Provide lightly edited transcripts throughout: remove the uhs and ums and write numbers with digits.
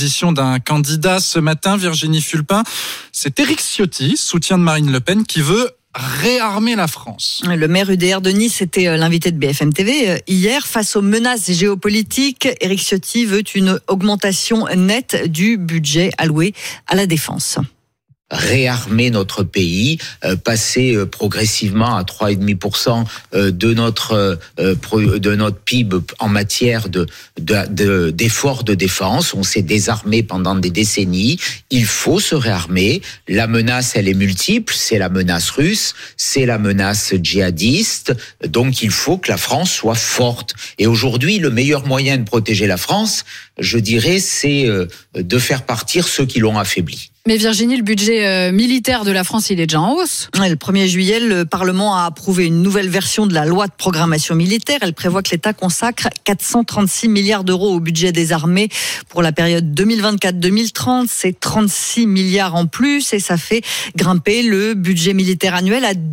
D'un candidat ce matin, Virginie Fulpin, c'est Éric Ciotti, soutien de Marine Le Pen, qui veut réarmer la France. Le maire UDR de Nice était l'invité de BFM TV hier. Face aux menaces géopolitiques, Éric Ciotti veut une augmentation nette du budget alloué à la défense. Réarmer notre pays, passer progressivement à 3,5% de notre PIB en matière d'efforts de défense. On s'est désarmé pendant des décennies. Il faut se réarmer. La menace, elle est multiple. C'est la menace russe, c'est la menace djihadiste. Donc il faut que la France soit forte. Et aujourd'hui, le meilleur moyen de protéger la France, je dirais, c'est de faire partir ceux qui l'ont affaibli. Mais Virginie, le budget militaire de la France, il est déjà en hausse. Le 1er juillet, le Parlement a approuvé une nouvelle version de la loi de programmation militaire. Elle prévoit que l'État consacre 436 milliards d'euros au budget des armées pour la période 2024-2030. C'est 36 milliards en plus et ça fait grimper le budget militaire annuel à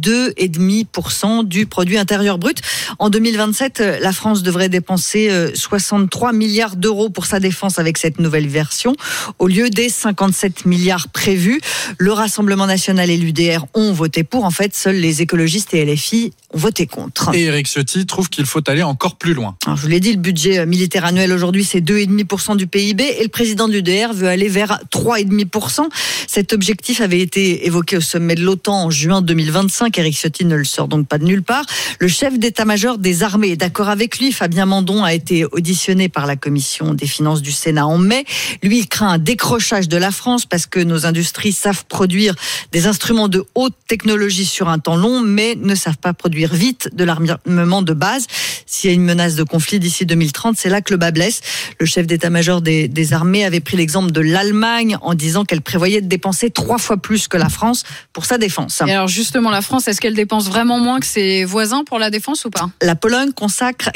2,5% du produit intérieur brut. En 2027, la France devrait dépenser 63 milliards d'euros pour sa défense avec cette nouvelle version, au lieu des 57 milliards prévus. Le Rassemblement national et l'UDR ont voté pour. En fait, seuls les écologistes et LFI ont voté contre. Et Éric Ciotti trouve qu'il faut aller encore plus loin. Alors, je vous l'ai dit, le budget militaire annuel aujourd'hui, c'est 2,5% du PIB et le président de l'UDR veut aller vers 3,5%. Cet objectif avait été évoqué au sommet de l'OTAN en juin 2025. Éric Ciotti ne le sort donc pas de nulle part. Le chef d'état-major des armées est d'accord avec lui. Fabien Mandon a été auditionné par la commission des finances du Sénat en mai. Lui, il craint un décrochage de la France parce que nos industries savent produire des instruments de haute technologie sur un temps long, mais ne savent pas produire vite de l'armement de base. S'il y a une menace de conflit d'ici 2030, c'est là que le bas blesse. Le chef d'état-major des armées avait pris l'exemple de l'Allemagne en disant qu'elle prévoyait de dépenser 3 fois plus que la France pour sa défense. Et alors justement, la France, est-ce qu'elle dépense vraiment moins que ses voisins pour la défense ou pas ? La Pologne consacre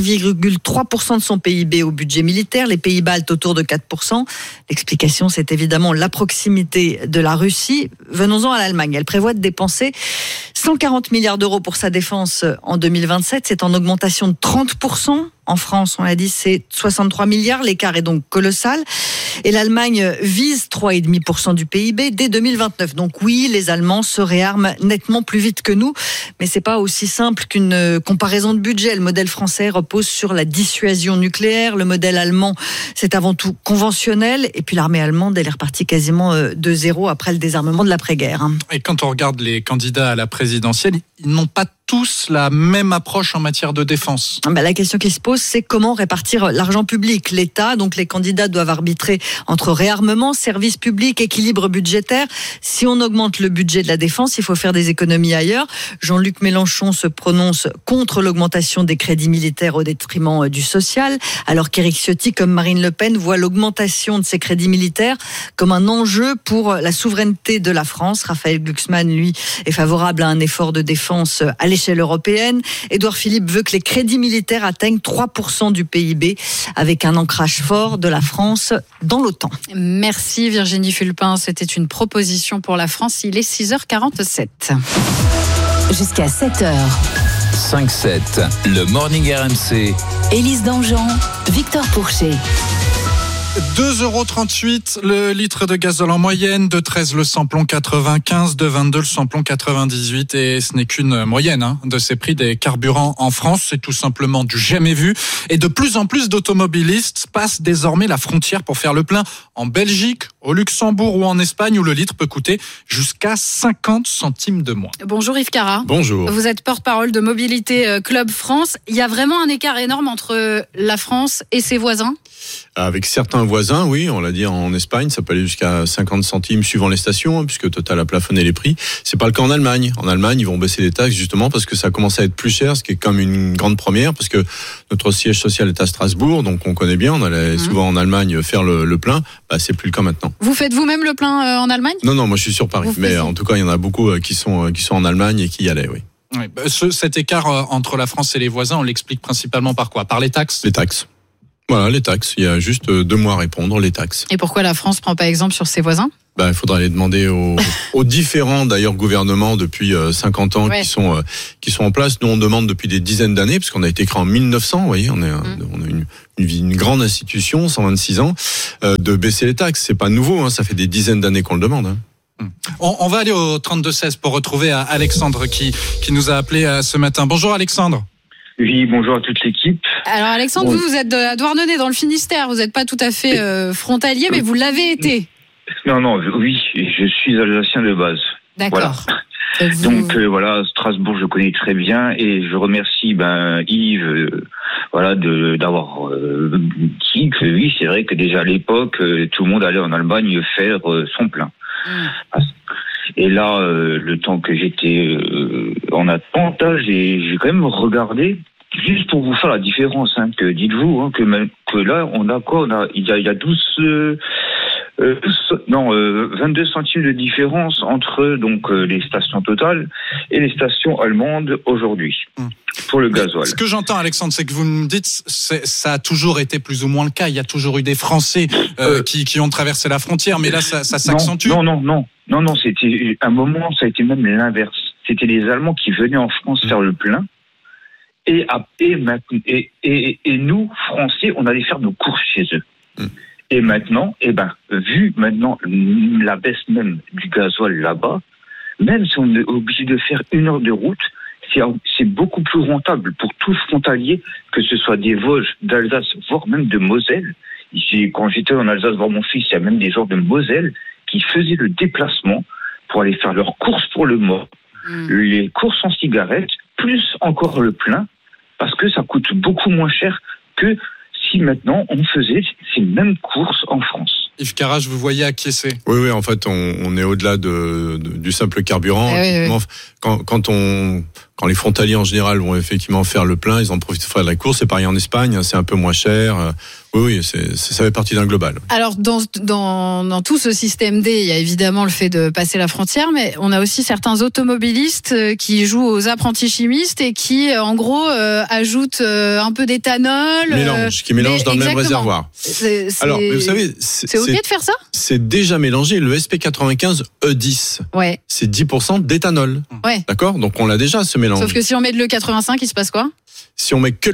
4,3% de son PIB au budget militaire, les pays baltes autour de 4%. L'explication, c'est évidemment la proximité de la Russie. Venons-en à l'Allemagne. Elle prévoit de dépenser 140 milliards d'euros pour sa défense en 2027. C'est en augmentation de 30%. En France, on l'a dit, c'est 63 milliards. L'écart est donc colossal. Et l'Allemagne vise 3,5% du PIB dès 2029. Donc oui, les Allemands se réarment nettement plus vite que nous. Mais c'est pas aussi simple qu'une comparaison de budget. Le modèle français repose sur la dissuasion nucléaire. Le modèle allemand, c'est avant tout conventionnel. Et puis l'armée allemande, elle est repartie quasiment de zéro après le désarmement de l'après-guerre. Et quand on regarde les candidats à la présidentielle, ils n'ont pas tous la même approche en matière de défense. La question qui se pose, c'est comment répartir l'argent public. L'État, donc les candidats doivent arbitrer entre réarmement, services publics, équilibre budgétaire. Si on augmente le budget de la défense, il faut faire des économies ailleurs. Jean-Luc Mélenchon se prononce contre l'augmentation des crédits militaires au détriment du social, alors qu'Éric Ciotti, comme Marine Le Pen, voit l'augmentation de ces crédits militaires comme un enjeu pour la souveraineté de la France. Raphaël Glucksmann, lui, est favorable à un effort de défense à l'échelle européenne. Édouard Philippe veut que les crédits militaires atteignent 3% du PIB avec un ancrage fort de la France dans l'OTAN. Merci Virginie Fulpin, c'était une proposition pour la France. Il est 6h47. Jusqu'à 7h. 5-7, le Morning RMC. Élise Dangean, Victor Pourchet. 2,38 € le litre de gazole en moyenne, de 13 le samplon 95, de 22 le samplon 98 et ce n'est qu'une moyenne de ces prix des carburants en France. C'est tout simplement du jamais vu et de plus en plus d'automobilistes passent désormais la frontière pour faire le plein en Belgique, au Luxembourg ou en Espagne où le litre peut coûter jusqu'à 50 centimes de moins. Bonjour Yves Cara. Bonjour. Vous êtes porte-parole de Mobilité Club France. Il y a vraiment un écart énorme entre la France et ses voisins ? Avec certains voisins, oui, on l'a dit en Espagne, ça peut aller jusqu'à 50 centimes suivant les stations, puisque Total a plafonné les prix. C'est pas le cas en Allemagne. En Allemagne, ils vont baisser les taxes justement parce que ça commence à être plus cher, ce qui est comme une grande première, parce que notre siège social est à Strasbourg, donc on connaît bien, on allait souvent en Allemagne faire le plein. C'est plus le cas maintenant. Vous faites vous-même le plein en Allemagne ? Non, moi je suis sur Paris, mais en tout cas il y en a beaucoup qui sont en Allemagne et qui y allaient, oui. Oui, cet écart entre la France et les voisins, on l'explique principalement par quoi ? Par les taxes ? Les taxes. Voilà, les taxes. Il y a juste 2 mois à répondre, les taxes. Et pourquoi la France prend pas exemple sur ses voisins ? Il faudra aller demander aux différents d'ailleurs gouvernements depuis 50 ans qui sont en place. Nous on demande depuis des dizaines d'années, parce qu'on a été créé en 1900, vous voyez, on a une grande institution, 126 ans, de baisser les taxes. C'est pas nouveau, hein, ça fait des dizaines d'années qu'on le demande. Hein. On va aller au 32-16 pour retrouver Alexandre qui nous a appelé ce matin. Bonjour Alexandre. Oui, bonjour à toute l'équipe. Alors Alexandre, vous êtes à Douarnenez dans le Finistère, vous n'êtes pas tout à fait frontalier, mais vous l'avez été. Non, oui, je suis alsacien de base. D'accord. Voilà. Donc voilà, Strasbourg, je connais très bien et je remercie Yves, d'avoir dit que oui, c'est vrai que déjà à l'époque, tout le monde allait en Allemagne faire son plein. Et là, le temps que j'étais en attente, j'ai quand même regardé. Juste pour vous faire la différence, que dites-vous que là on a quoi, il y a 22 centimes de différence entre donc les stations Total et les stations allemandes aujourd'hui pour le gasoil. Ce que j'entends, Alexandre, c'est que vous me dites ça a toujours été plus ou moins le cas. Il y a toujours eu des Français qui ont traversé la frontière, mais là ça s'accentue. Non, c'était un moment, ça a été même l'inverse. C'était les Allemands qui venaient en France faire le plein. Et nous, Français, on allait faire nos courses chez eux. Et maintenant, vu maintenant la baisse même du gasoil là-bas, même si on est obligé de faire 1 heure de route, c'est beaucoup plus rentable pour tout frontalier, que ce soit des Vosges, d'Alsace, voire même de Moselle. Quand j'étais en Alsace voir mon fils, il y a même des gens de Moselle qui faisaient le déplacement pour aller faire leurs courses pour le mois, les courses en cigarettes, plus encore le plein, parce que ça coûte beaucoup moins cher que si maintenant on faisait ces mêmes courses en France. Yves Carrage, vous voyez acquiescer. Oui, en fait, on est au-delà du simple carburant. Oui. Quand les frontaliers en général vont effectivement faire le plein, ils en profitent pour faire de la course. C'est pareil en Espagne, c'est un peu moins cher. Oui, ça fait partie d'un global. Alors, dans tout ce système D, il y a évidemment le fait de passer la frontière, mais on a aussi certains automobilistes qui jouent aux apprentis chimistes et qui, en gros, ajoutent un peu d'éthanol. Qui mélangent dans le même réservoir. Alors, mais vous savez, c'est OK de faire ça ? C'est déjà mélangé. Le SP95 E10, c'est 10% d'éthanol. Ouais. D'accord ? Donc, on l'a déjà, ce mélange. Sauf que si on met de l'E85, il se passe quoi ? Si on met que de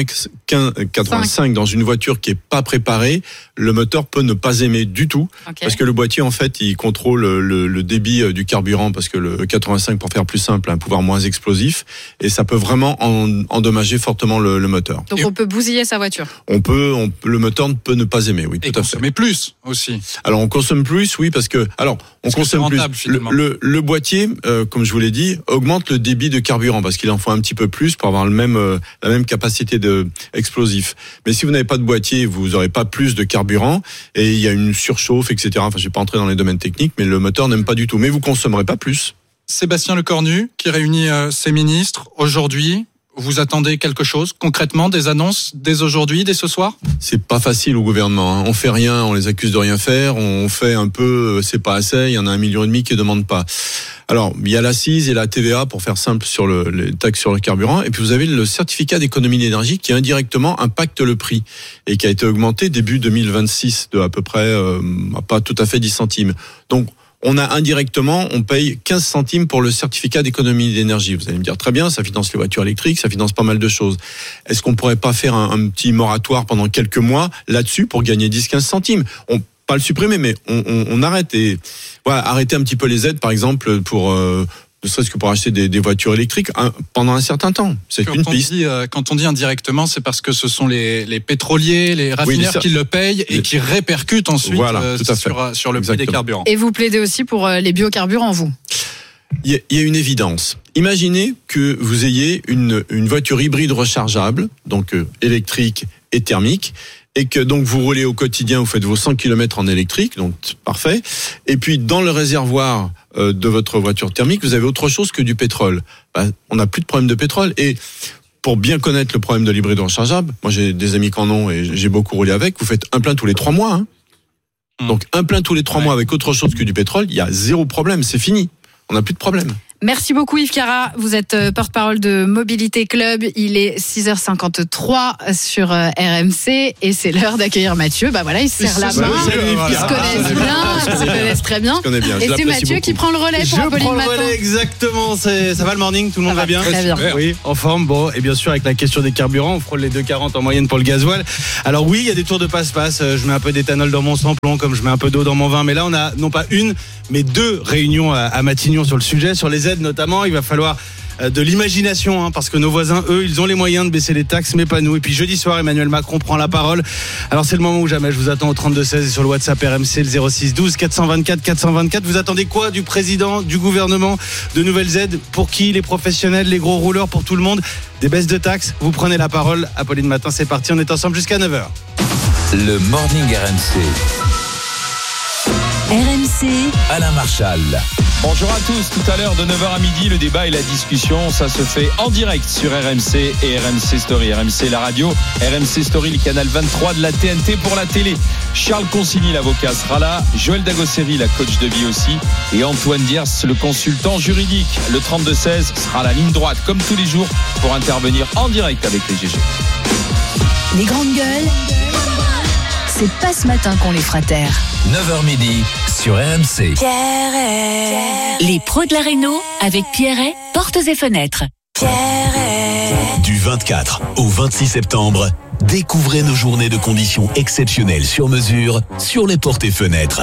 l'E85 dans une voiture qui est pas préparée, le moteur peut ne pas aimer du tout. Okay. Parce que le boîtier, en fait, il contrôle le débit du carburant, parce que le 85, pour faire plus simple, a un pouvoir moins explosif. Et ça peut vraiment endommager fortement le moteur. Donc on peut bousiller sa voiture. Le moteur peut ne pas aimer, oui, tout à fait. Mais plus aussi. Alors on consomme plus, oui, parce que on consomme rentable, plus. Le boîtier, comme je vous l'ai dit, augmente le débit de carburant, parce qu'il en faut un petit peu plus pour avoir la même capacité de explosif. Mais si vous n'avez pas de boîtier, vous n'aurez pas plus de carburant, et il y a une surchauffe, etc. Enfin, je vais pas entrer dans les domaines techniques, mais le moteur n'aime pas du tout. Mais vous consommerez pas plus. Sébastien Lecornu, qui réunit ses ministres aujourd'hui. Vous attendez quelque chose concrètement, des annonces dès aujourd'hui, dès ce soir ? C'est pas facile au gouvernement. On fait rien, on les accuse de rien faire. On fait un peu, c'est pas assez. Il y en a 1,5 million qui demandent pas. Alors, il y a l'accise et la TVA, pour faire simple, sur les taxes sur le carburant. Et puis vous avez le certificat d'économie d'énergie qui indirectement impacte le prix et qui a été augmenté début 2026 de à peu près, pas tout à fait 10 centimes. Donc, on paye 15 centimes pour le certificat d'économie d'énergie. Vous allez me dire, très bien, ça finance les voitures électriques, ça finance pas mal de choses. Est-ce qu'on pourrait pas faire un petit moratoire pendant quelques mois là-dessus pour gagner 10-15 centimes ? Pas le supprimer, mais on arrête arrêter un petit peu les aides, par exemple, pour ne serait-ce que pour acheter des voitures électriques pendant un certain temps. C'est une piste. Quand on dit indirectement, c'est parce que ce sont les pétroliers, les raffineurs qui le payent et qui répercutent ensuite sur le prix des carburants. Et vous plaidez aussi pour les biocarburants, vous ? Il y a une évidence. Imaginez que vous ayez une voiture hybride rechargeable, donc électrique et thermique, et que donc vous roulez au quotidien, vous faites vos 100 km en électrique, donc parfait. Et puis dans le réservoir de votre voiture thermique, vous avez autre chose que du pétrole. On n'a plus de problème de pétrole. Et pour bien connaître le problème de l'hybride rechargeable, moi j'ai des amis qui en ont et j'ai beaucoup roulé avec, vous faites un plein tous les 3 mois. Donc un plein tous les 3 mois avec autre chose que du pétrole, il y a 0 problème, c'est fini. On n'a plus de problème. Merci beaucoup Yves Cara, vous êtes porte-parole de Mobilité Club. Il est 6h53 sur RMC et c'est l'heure d'accueillir Mathieu. Bah voilà, il se serre la main. Ils se connaissent bien, ils se connaissent très bien. Et c'est Mathieu qui prend le relais pour Apolline Matin. Relais, exactement. Ça va le morning, tout le monde va bien? Très bien. Oui, en forme. Bon, et bien sûr avec la question des carburants, on frôle les 2,40 en moyenne pour le gasoil. Alors oui, il y a des tours de passe-passe. Je mets un peu d'éthanol dans mon samplon, comme je mets un peu d'eau dans mon vin. Mais là, on a non pas une, mais 2 réunions à Matignon sur le sujet, sur les aides notamment. Il va falloir de l'imagination, parce que nos voisins, eux, ils ont les moyens de baisser les taxes, mais pas nous. Et puis jeudi soir, Emmanuel Macron prend la parole. Alors c'est le moment ou jamais. Je vous attends au 32-16 et sur le WhatsApp RMC, le 06 12 424 424. Vous attendez quoi du président, du gouvernement? De nouvelles aides pour qui? Les professionnels, les gros rouleurs, pour tout le monde? Des baisses de taxes? Vous prenez la parole. Apolline Matin, c'est parti. On est ensemble jusqu'à 9h. Le morning RMC. RMC, Alain Marchal. Bonjour à tous, tout à l'heure de 9h à midi, le débat et la discussion, ça se fait en direct sur RMC et RMC Story. RMC la radio, RMC Story, le canal 23 de la TNT pour la télé. Charles Consigny, l'avocat, sera là, Joël Dagosseri, la coach de vie aussi, et Antoine Diers, le consultant juridique. Le 32-16 sera la ligne droite, comme tous les jours, pour intervenir en direct avec les GG. les grandes gueules, c'est pas ce matin qu'on les fera taire. 9h midi sur RMC. Les pros de la réno avec Pierret, portes et fenêtres. Du 24 au 26 septembre, découvrez nos journées de conditions exceptionnelles sur mesure sur les portes et fenêtres.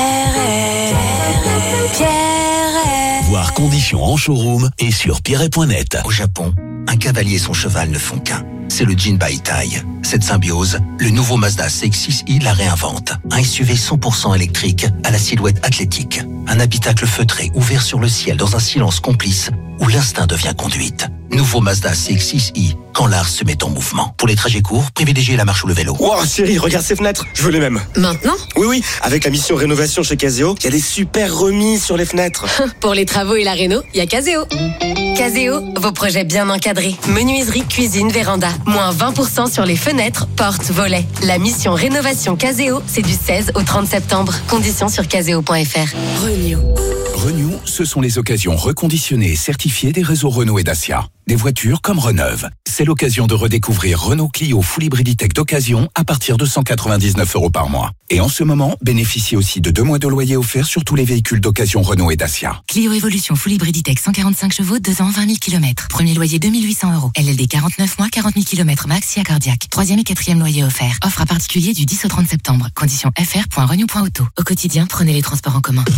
Voir conditions en showroom et sur pierret.net. Au Japon, un cavalier et son cheval ne font qu'un. C'est le Jinbaitai. Cette symbiose, le nouveau Mazda CX-6i la réinvente. Un SUV 100% électrique à la silhouette athlétique. Un habitacle feutré ouvert sur le ciel dans un silence complice où l'instinct devient conduite. Nouveau Mazda CX-6i, quand l'art se met en mouvement. Pour les trajets courts, privilégiez la marche ou le vélo. Wow, chérie, regarde ces fenêtres, je veux les mêmes. Maintenant ? Oui, avec la mission rénovation chez Caseo, il y a des super remises sur les fenêtres. Pour les travaux et la réno, il y a Caseo. Caseo, vos projets bien encadrés. Menuiserie, cuisine, véranda. Moins 20% sur les fenêtres, portes, volets. La mission rénovation Caseo, c'est du 16 au 30 septembre. Conditions sur caseo.fr. Renew, ce sont les occasions reconditionnées et certifiées des réseaux Renault et Dacia. Des voitures comme Reneuve. C'est l'occasion de redécouvrir Renault Clio Full Hybrid Tech d'occasion à partir de 199 € par mois. Et en ce moment, bénéficiez aussi de 2 mois de loyer offert sur tous les véhicules d'occasion Renault et Dacia. Clio Evolution Full Hybrid Tech 145 chevaux, 2 ans, 20 000 km. Premier loyer 2 800 €. LLD 49 mois, 40 000 km max, SIA cardiaque. 3e et 4e loyer offert. Offre à particulier du 10 au 30 septembre. Conditions fr.renew.auto. Au quotidien, prenez les transports en commun.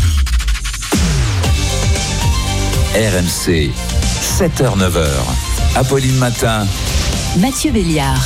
RMC, 7h-9h. Apolline Matin. Mathieu Béliard.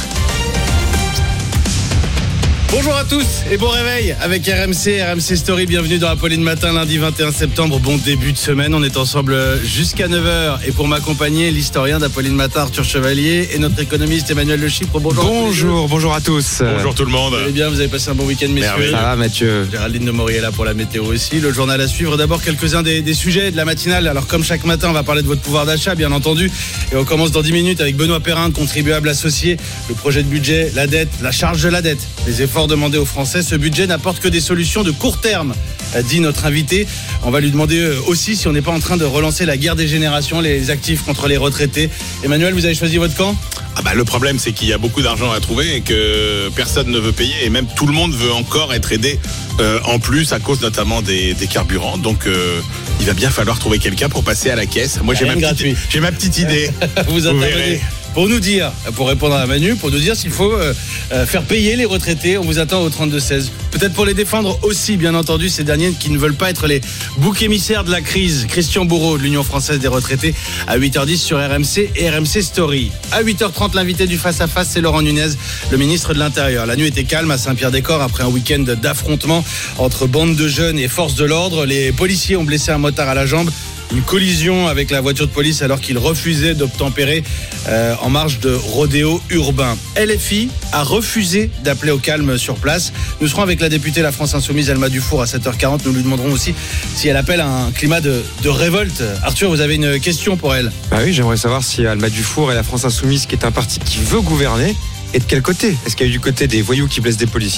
Bonjour à tous et bon réveil avec RMC Story. Bienvenue dans Apolline Matin, lundi 21 septembre. Bon début de semaine, on est ensemble jusqu'à 9h. Et pour m'accompagner, l'historien d'Apolline Matin, Arthur Chevalier, et notre économiste Emmanuel Le Chypre. Bonjour à tous. Bonjour tout le monde. Vous allez bien, vous avez passé un bon week-end, messieurs? Ça va, Mathieu. Géraldine de Maurier est là pour la météo aussi. Le journal à suivre. D'abord, quelques-uns des sujets de la matinale. Alors, comme chaque matin, on va parler de votre pouvoir d'achat, bien entendu. Et on commence dans 10 minutes avec Benoît Perrin, contribuable associé. Le projet de budget, la dette, la charge de la dette, les efforts demandés aux Français. Ce budget n'apporte que des solutions de court terme, dit notre invité. On va lui demander aussi si on n'est pas en train de relancer la guerre des générations, les actifs contre les retraités. Emmanuel, vous avez choisi votre camp? Le problème, c'est qu'il y a beaucoup d'argent à trouver et que personne ne veut payer, et même tout le monde veut encore être aidé en plus, à cause notamment des carburants. Donc il va bien falloir trouver quelqu'un pour passer à la caisse. Moi, j'ai ma petite idée. Vous verrez. Pour nous dire, pour répondre à Manu, pour nous dire s'il faut faire payer les retraités. On vous attend au 32-16. Peut-être pour les défendre aussi, bien entendu, ces derniers qui ne veulent pas être les boucs émissaires de la crise. Christian Bourreau de l'Union Française des Retraités à 8h10 sur RMC et RMC Story. À 8h30, l'invité du face-à-face, c'est Laurent Nunez, le ministre de l'Intérieur. La nuit était calme à Saint-Pierre-des-Corps après un week-end d'affrontements entre bandes de jeunes et forces de l'ordre. Les policiers ont blessé un motard à la jambe. Une collision avec la voiture de police alors qu'il refusait d'obtempérer en marge de rodéo urbain. LFI a refusé d'appeler au calme sur place. Nous serons avec la députée La France Insoumise, Alma Dufour, à 7h40. Nous lui demanderons aussi si elle appelle à un climat de révolte. Arthur, vous avez une question pour elle? Oui, j'aimerais savoir si Alma Dufour et La France Insoumise, qui est un parti qui veut gouverner, est de quel côté? Est-ce qu'elle est du côté des voyous qui blessent des policiers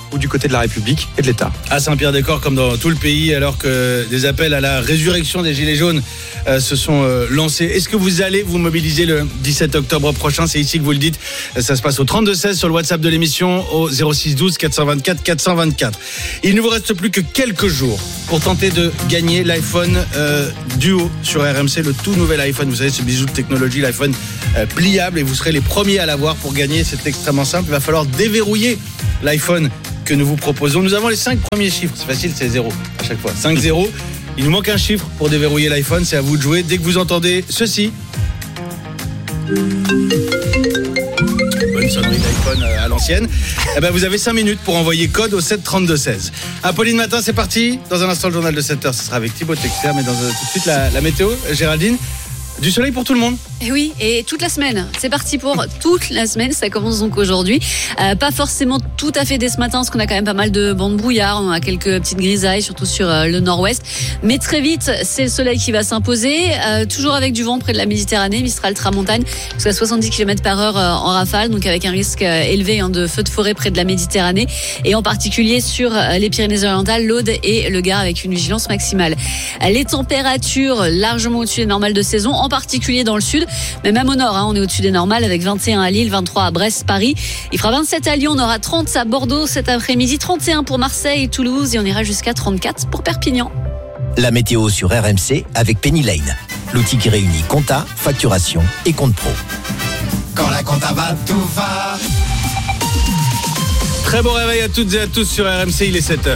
ou du côté de la République et de l'État. À Saint-Pierre-des-Corps, comme dans tout le pays, alors que des appels à la résurrection des Gilets jaunes se sont lancés. Est-ce que vous allez vous mobiliser le 17 octobre prochain? C'est ici que vous le dites. Ça se passe au 32-16 sur le WhatsApp de l'émission, au 06 12 424 424. Il ne vous reste plus que quelques jours pour tenter de gagner l'iPhone Duo sur RMC, le tout nouvel iPhone. Vous savez, ce bijou de technologie, l'iPhone pliable, et vous serez les premiers à l'avoir. Pour gagner, c'est extrêmement simple. Il va falloir déverrouiller l'iPhone que nous vous proposons. Nous avons les 5 premiers chiffres. C'est facile, c'est 0 à chaque fois. 5-0. Il nous manque un chiffre pour déverrouiller l'iPhone. C'est à vous de jouer. Dès que vous entendez ceci. Bonne sonnerie d'iPhone à l'ancienne. Eh ben, vous avez 5 minutes pour envoyer code au 732-16. Apolline Matin, c'est parti. Dans un instant, le journal de 7h, ce sera avec Thibaut Texer. Mais tout de suite, la météo. Géraldine, du soleil pour tout le monde. Et oui, et toute la semaine. C'est parti pour toute la semaine. Ça commence donc aujourd'hui. Pas forcément tout à fait dès ce matin, parce qu'on a quand même pas mal de bancs de brouillard. On a quelques petites grisailles, surtout sur le nord-ouest. Mais très vite, c'est le soleil qui va s'imposer. Toujours avec du vent près de la Méditerranée, Mistral Tramontane, jusqu'à 70 km/h en rafale. Donc avec un risque élevé de feux de forêt près de la Méditerranée. Et en particulier sur les Pyrénées-Orientales, l'Aude et le Gard, avec une vigilance maximale. Les températures largement au-dessus des normales de saison, en particulier dans le sud. Mais même au nord, on est au-dessus des normales, avec 21 à Lille, 23 à Brest, Paris. Il fera 27 à Lyon, on aura 30 à Bordeaux cet après-midi, 31 pour Marseille et Toulouse, et on ira jusqu'à 34 pour Perpignan. La météo sur RMC avec Penny Lane, l'outil qui réunit compta, facturation et compte pro. Quand la compta va, tout va. Très bon réveil à toutes et à tous sur RMC, il est 7h.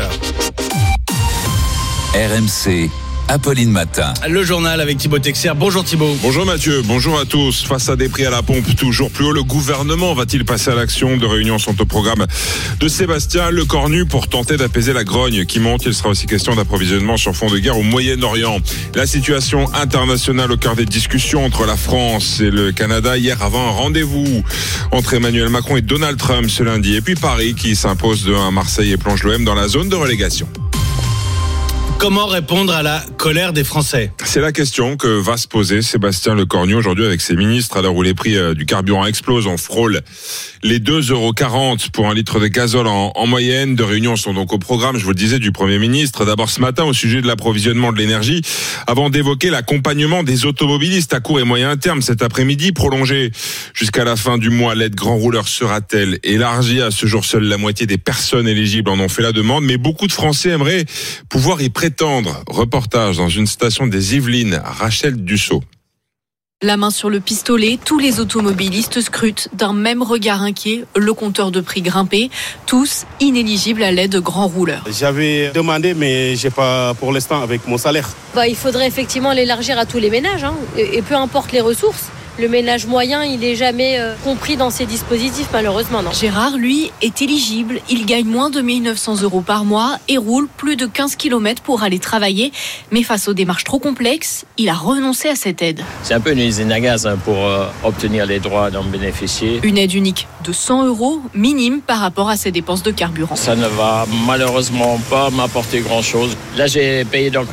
RMC, Apolline Matin. Le journal avec Thibaut Texer. Bonjour Thibaut. Bonjour Mathieu, bonjour à tous. Face à des prix à la pompe toujours plus haut, le gouvernement va-t-il passer à l'action? De réunions sont au programme de Sébastien Lecornu pour tenter d'apaiser la grogne qui monte. Il sera aussi question d'approvisionnement sur fond de guerre au Moyen-Orient. La situation internationale au cœur des discussions entre la France et le Canada hier avant un rendez-vous entre Emmanuel Macron et Donald Trump ce lundi. Et puis Paris qui s'impose de 1 à Marseille et plonge l'OM dans la zone de relégation. Comment répondre à la colère des Français? C'est la question que va se poser Sébastien Lecornu aujourd'hui avec ses ministres à l'heure où les prix du carburant explosent. On frôle les 2,40 € pour un litre de gazole en moyenne. Deux réunions sont donc au programme, je vous le disais, du Premier ministre. D'abord ce matin au sujet de l'approvisionnement de l'énergie, avant d'évoquer l'accompagnement des automobilistes à court et moyen terme. Cet après-midi, prolongé jusqu'à la fin du mois, l'aide grand rouleur sera-t-elle élargie? À ce jour, seule la moitié des personnes éligibles en ont fait la demande, mais beaucoup de Français aimeraient pouvoir y prétendre. Reportage dans une station des Yvelines, Rachel Dussault. La main sur le pistolet, tous les automobilistes scrutent d'un même regard inquiet le compteur de prix grimpé, tous inéligibles à l'aide grand rouleur. J'avais demandé, mais j'ai pas pour l'instant avec mon salaire. Il faudrait effectivement l'élargir à tous les ménages, et peu importe les ressources. Le ménage moyen, il n'est jamais compris dans ces dispositifs, malheureusement. Non. Gérard, lui, est éligible. Il gagne moins de 1 900 € par mois et roule plus de 15 km pour aller travailler. Mais face aux démarches trop complexes, il a renoncé à cette aide. C'est un peu une usine à gaz pour obtenir les droits d'en bénéficier. Une aide unique de 100 €, minime par rapport à ses dépenses de carburant. Ça ne va malheureusement pas m'apporter grand-chose. Là, j'ai payé donc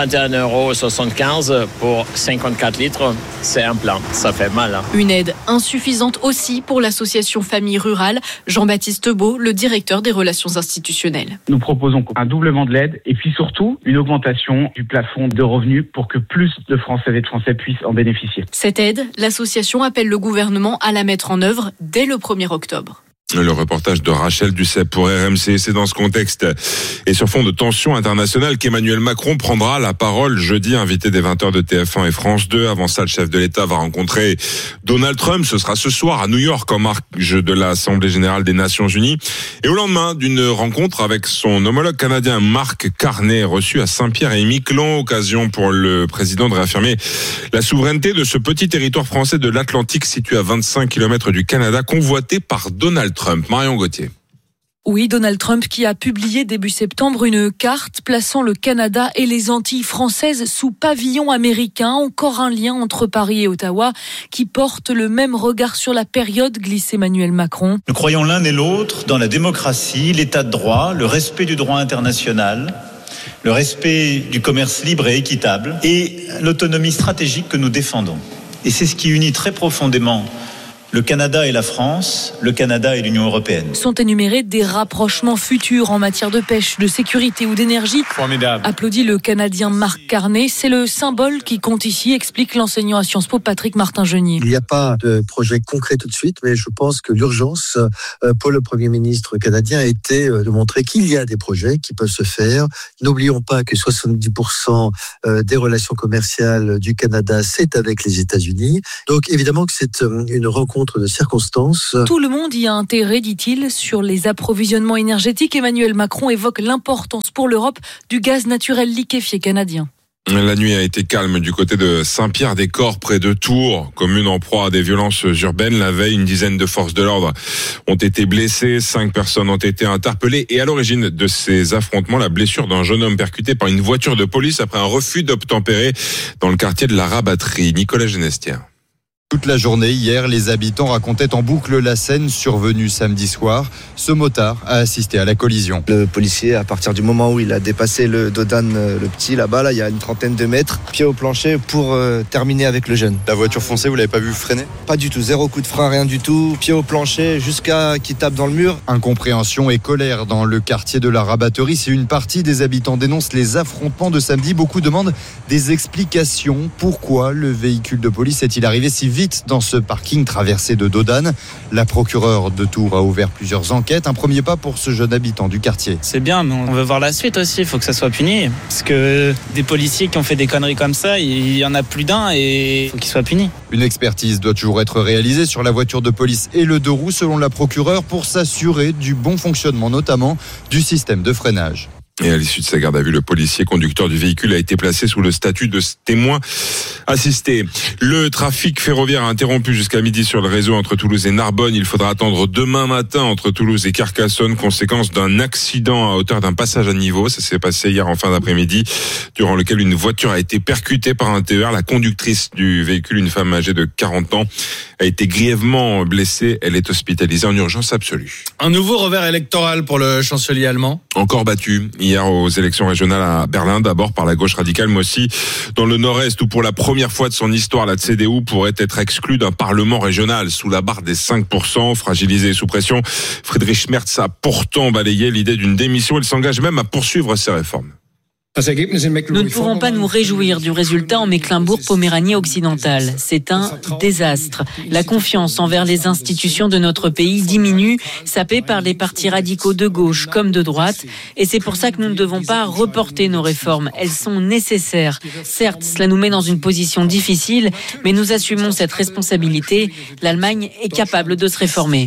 121,75 € pour 54 litres. C'est un plein. Ça fait mal. Une aide insuffisante aussi pour l'association Famille Rurale. Jean-Baptiste Beau, le directeur des relations institutionnelles. Nous proposons un doublement de l'aide et puis surtout une augmentation du plafond de revenus pour que plus de Françaises et de Français puissent en bénéficier. Cette aide, l'association appelle le gouvernement à la mettre en œuvre dès le 1er octobre. Le reportage de Rachel Dussault pour RMC. C'est dans ce contexte et sur fond de tension internationale qu'Emmanuel Macron prendra la parole jeudi, invité des 20h de TF1 et France 2. Avant ça, le chef de l'État va rencontrer Donald Trump. Ce sera ce soir à New York en marge de l'Assemblée générale des Nations Unies. Et au lendemain d'une rencontre avec son homologue canadien Mark Carney, reçu à Saint-Pierre-et-Miquelon. Occasion pour le président de réaffirmer la souveraineté de ce petit territoire français de l'Atlantique situé à 25 km du Canada, convoité par Donald Trump. Marion Gauthier. Oui, Donald Trump qui a publié début septembre une carte plaçant le Canada et les Antilles françaises sous pavillon américain. Encore un lien entre Paris et Ottawa qui porte le même regard sur la période, glisse Emmanuel Macron. Nous croyons l'un et l'autre dans la démocratie, l'état de droit, le respect du droit international, le respect du commerce libre et équitable et l'autonomie stratégique que nous défendons. Et c'est ce qui unit très profondément le Canada et la France, le Canada et l'Union européenne. Sont énumérés des rapprochements futurs en matière de pêche, de sécurité ou d'énergie. Formidable. Applaudit le Canadien Marc Carnet. C'est le symbole qui compte ici, explique l'enseignant à Sciences Po Patrick Martin-Genier. Il n'y a pas de projet concret tout de suite, mais je pense que l'urgence pour le Premier ministre canadien a été de montrer qu'il y a des projets qui peuvent se faire. N'oublions pas que 70% des relations commerciales du Canada, c'est avec les États-Unis. Donc évidemment que c'est une rencontre de circonstances. Tout le monde y a intérêt, dit-il, sur les approvisionnements énergétiques. Emmanuel Macron évoque l'importance pour l'Europe du gaz naturel liquéfié canadien. La nuit a été calme du côté de Saint-Pierre-des-Corps, près de Tours, commune en proie à des violences urbaines. La veille, une dizaine de forces de l'ordre ont été blessées, 5 personnes ont été interpellées. Et à l'origine de ces affrontements, la blessure d'un jeune homme percuté par une voiture de police après un refus d'obtempérer dans le quartier de la Rabatterie. Nicolas Genestière. Toute la journée, hier, les habitants racontaient en boucle la scène survenue samedi soir. Ce motard a assisté à la collision. Le policier, à partir du moment où il a dépassé le Dodan, le petit, là-bas, il y a une trentaine de mètres, pied au plancher pour terminer avec le jeune. La voiture foncée, vous l'avez pas vu freiner ? Pas du tout, 0 coup de frein, rien du tout, pied au plancher jusqu'à qu'il tape dans le mur. Incompréhension et colère dans le quartier de la Rabatterie. Si une partie des habitants dénonce les affrontements de samedi, beaucoup demandent des explications. Pourquoi le véhicule de police est-il arrivé si vite dans ce parking traversé de Dodane? La procureure de Tours a ouvert plusieurs enquêtes. Un premier pas pour ce jeune habitant du quartier. C'est bien, mais on veut voir la suite aussi. Il faut que ça soit puni. Parce que des policiers qui ont fait des conneries comme ça, il y en a plus d'un et il faut qu'ils soient punis. Une expertise doit toujours être réalisée sur la voiture de police et le deux roues, selon la procureure, pour s'assurer du bon fonctionnement, notamment du système de freinage. Et à l'issue de sa garde à vue, le policier conducteur du véhicule a été placé sous le statut de témoin assisté. Le trafic ferroviaire a interrompu jusqu'à midi sur le réseau entre Toulouse et Narbonne. Il faudra attendre demain matin entre Toulouse et Carcassonne, conséquence d'un accident à hauteur d'un passage à niveau. Ça s'est passé hier en fin d'après-midi, durant lequel une voiture a été percutée par un TER. La conductrice du véhicule, une femme âgée de 40 ans, a été grièvement blessée. Elle est hospitalisée en urgence absolue. Un nouveau revers électoral pour le chancelier allemand. Encore battu hier aux élections régionales à Berlin, d'abord par la gauche radicale, mais aussi dans le Nord-Est, où pour la première fois de son histoire, la CDU pourrait être exclue d'un parlement régional sous la barre des 5%, fragilisée et sous pression. Friedrich Merz a pourtant balayé l'idée d'une démission. Il s'engage même à poursuivre ses réformes. Nous ne pouvons pas nous réjouir du résultat en Mecklembourg-Poméranie occidentale. C'est un désastre. La confiance envers les institutions de notre pays diminue, sapée par les partis radicaux de gauche comme de droite. Et c'est pour ça que nous ne devons pas reporter nos réformes. Elles sont nécessaires. Certes, cela nous met dans une position difficile, mais nous assumons cette responsabilité. L'Allemagne est capable de se réformer.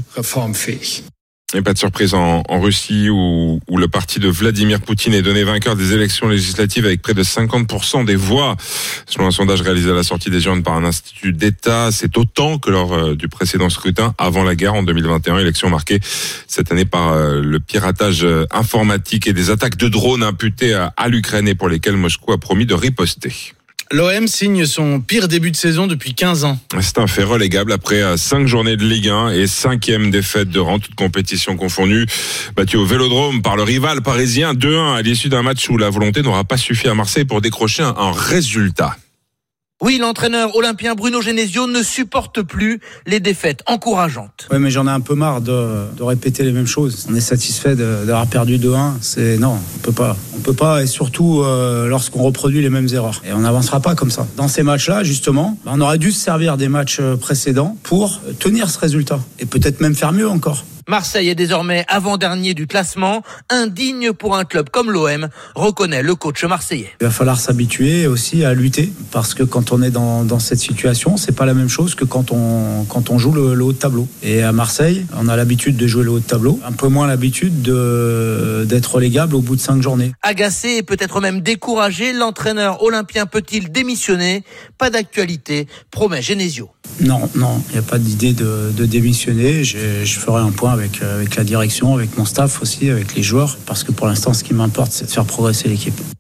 Et pas de surprise en Russie où le parti de Vladimir Poutine est donné vainqueur des élections législatives avec près de 50% des voix. Selon un sondage réalisé à la sortie des urnes par un institut d'État, c'est autant que lors du précédent scrutin avant la guerre en 2021. Élection marquée cette année par le piratage informatique et des attaques de drones imputées à l'Ukraine et pour lesquelles Moscou a promis de riposter. L'OM signe son pire début de saison depuis 15 ans. C'est un fait relégable après 5 journées de Ligue 1 et 5e défaite de rang, toute compétition confondue. Battu au Vélodrome par le rival parisien 2-1 à l'issue d'un match où la volonté n'aura pas suffi à Marseille pour décrocher un résultat. Oui, l'entraîneur olympien Bruno Genesio ne supporte plus les défaites encourageantes. Oui, mais j'en ai un peu marre de répéter les mêmes choses. On est satisfait d'avoir perdu 2-1. Non, on peut pas, et surtout lorsqu'on reproduit les mêmes erreurs. Et on n'avancera pas comme ça. Dans ces matchs-là, justement, on aurait dû se servir des matchs précédents pour tenir ce résultat. Et peut-être même faire mieux encore. Marseille est désormais avant-dernier du classement, indigne pour un club comme l'OM, reconnaît le coach marseillais. Il va falloir s'habituer aussi à lutter, parce que quand on est dans cette situation, c'est pas la même chose que quand on joue le haut de tableau. Et à Marseille, on a l'habitude de jouer le haut de tableau, un peu moins l'habitude d'être relégable au bout de 5 journées. Agacé et peut-être même découragé, l'entraîneur olympien peut-il démissionner ? Pas d'actualité, promet Genesio. Non, il n'y a pas d'idée de démissionner. Je ferai un point avec la direction, avec mon staff aussi, avec les joueurs, parce que pour l'instant, ce qui m'importe, c'est de faire progresser l'équipe.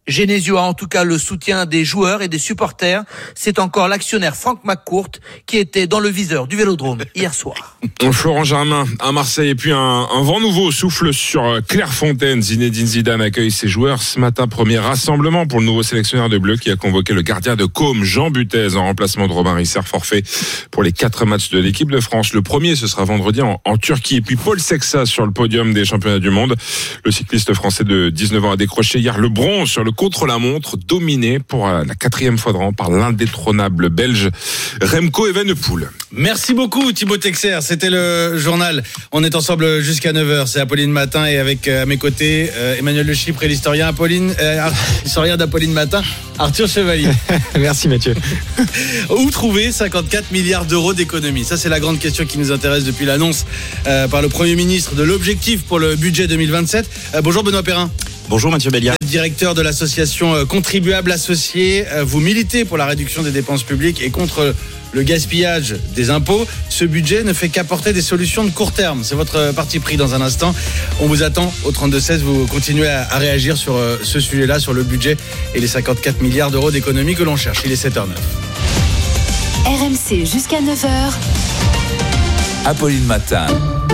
Genesio a en tout cas le soutien des joueurs et des supporters. C'est encore l'actionnaire Franck McCourt qui était dans le viseur du Vélodrome hier soir. Florent Germain à Marseille, et puis un vent nouveau souffle sur Clairefontaine. Zinedine Zidane accueille ses joueurs ce matin. Premier rassemblement pour le nouveau sélectionneur de Bleu qui a convoqué le gardien de Côme, Jean Butez, en remplacement de Robin Risser, forfait pour les 4 matchs de l'équipe de France. Le premier, ce sera vendredi en Turquie. Et puis Paul Sexas sur le podium des championnats du monde. Le cycliste français de 19 ans a décroché hier le bronze sur le contre-la-montre, dominé pour la 4e fois de rang par l'indétrônable belge Remco Evenepoel. Merci beaucoup Thibaut Texer, c'était le journal. On est ensemble jusqu'à 9h, c'est Apolline Matin et avec à mes côtés Emmanuel Le Chypre et l'historien d'Apolline Matin, Arthur Chevalier. Merci Mathieu. Où trouver 54 milliards d'euros d'économies? Ça c'est la grande question qui nous intéresse depuis l'annonce par le Premier ministre de l'objectif pour le budget 2027. Bonjour Benoît Perrin. Bonjour Mathieu Béliard. Directeur de l'association Contribuables Associés, vous militez pour la réduction des dépenses publiques et contre le gaspillage des impôts. Ce budget ne fait qu'apporter des solutions de court terme. C'est votre parti pris dans un instant. On vous attend au 32-16. Vous continuez à réagir sur ce sujet-là, sur le budget et les 54 milliards d'euros d'économie que l'on cherche. Il est 7h09. RMC jusqu'à 9h. Apolline Matin.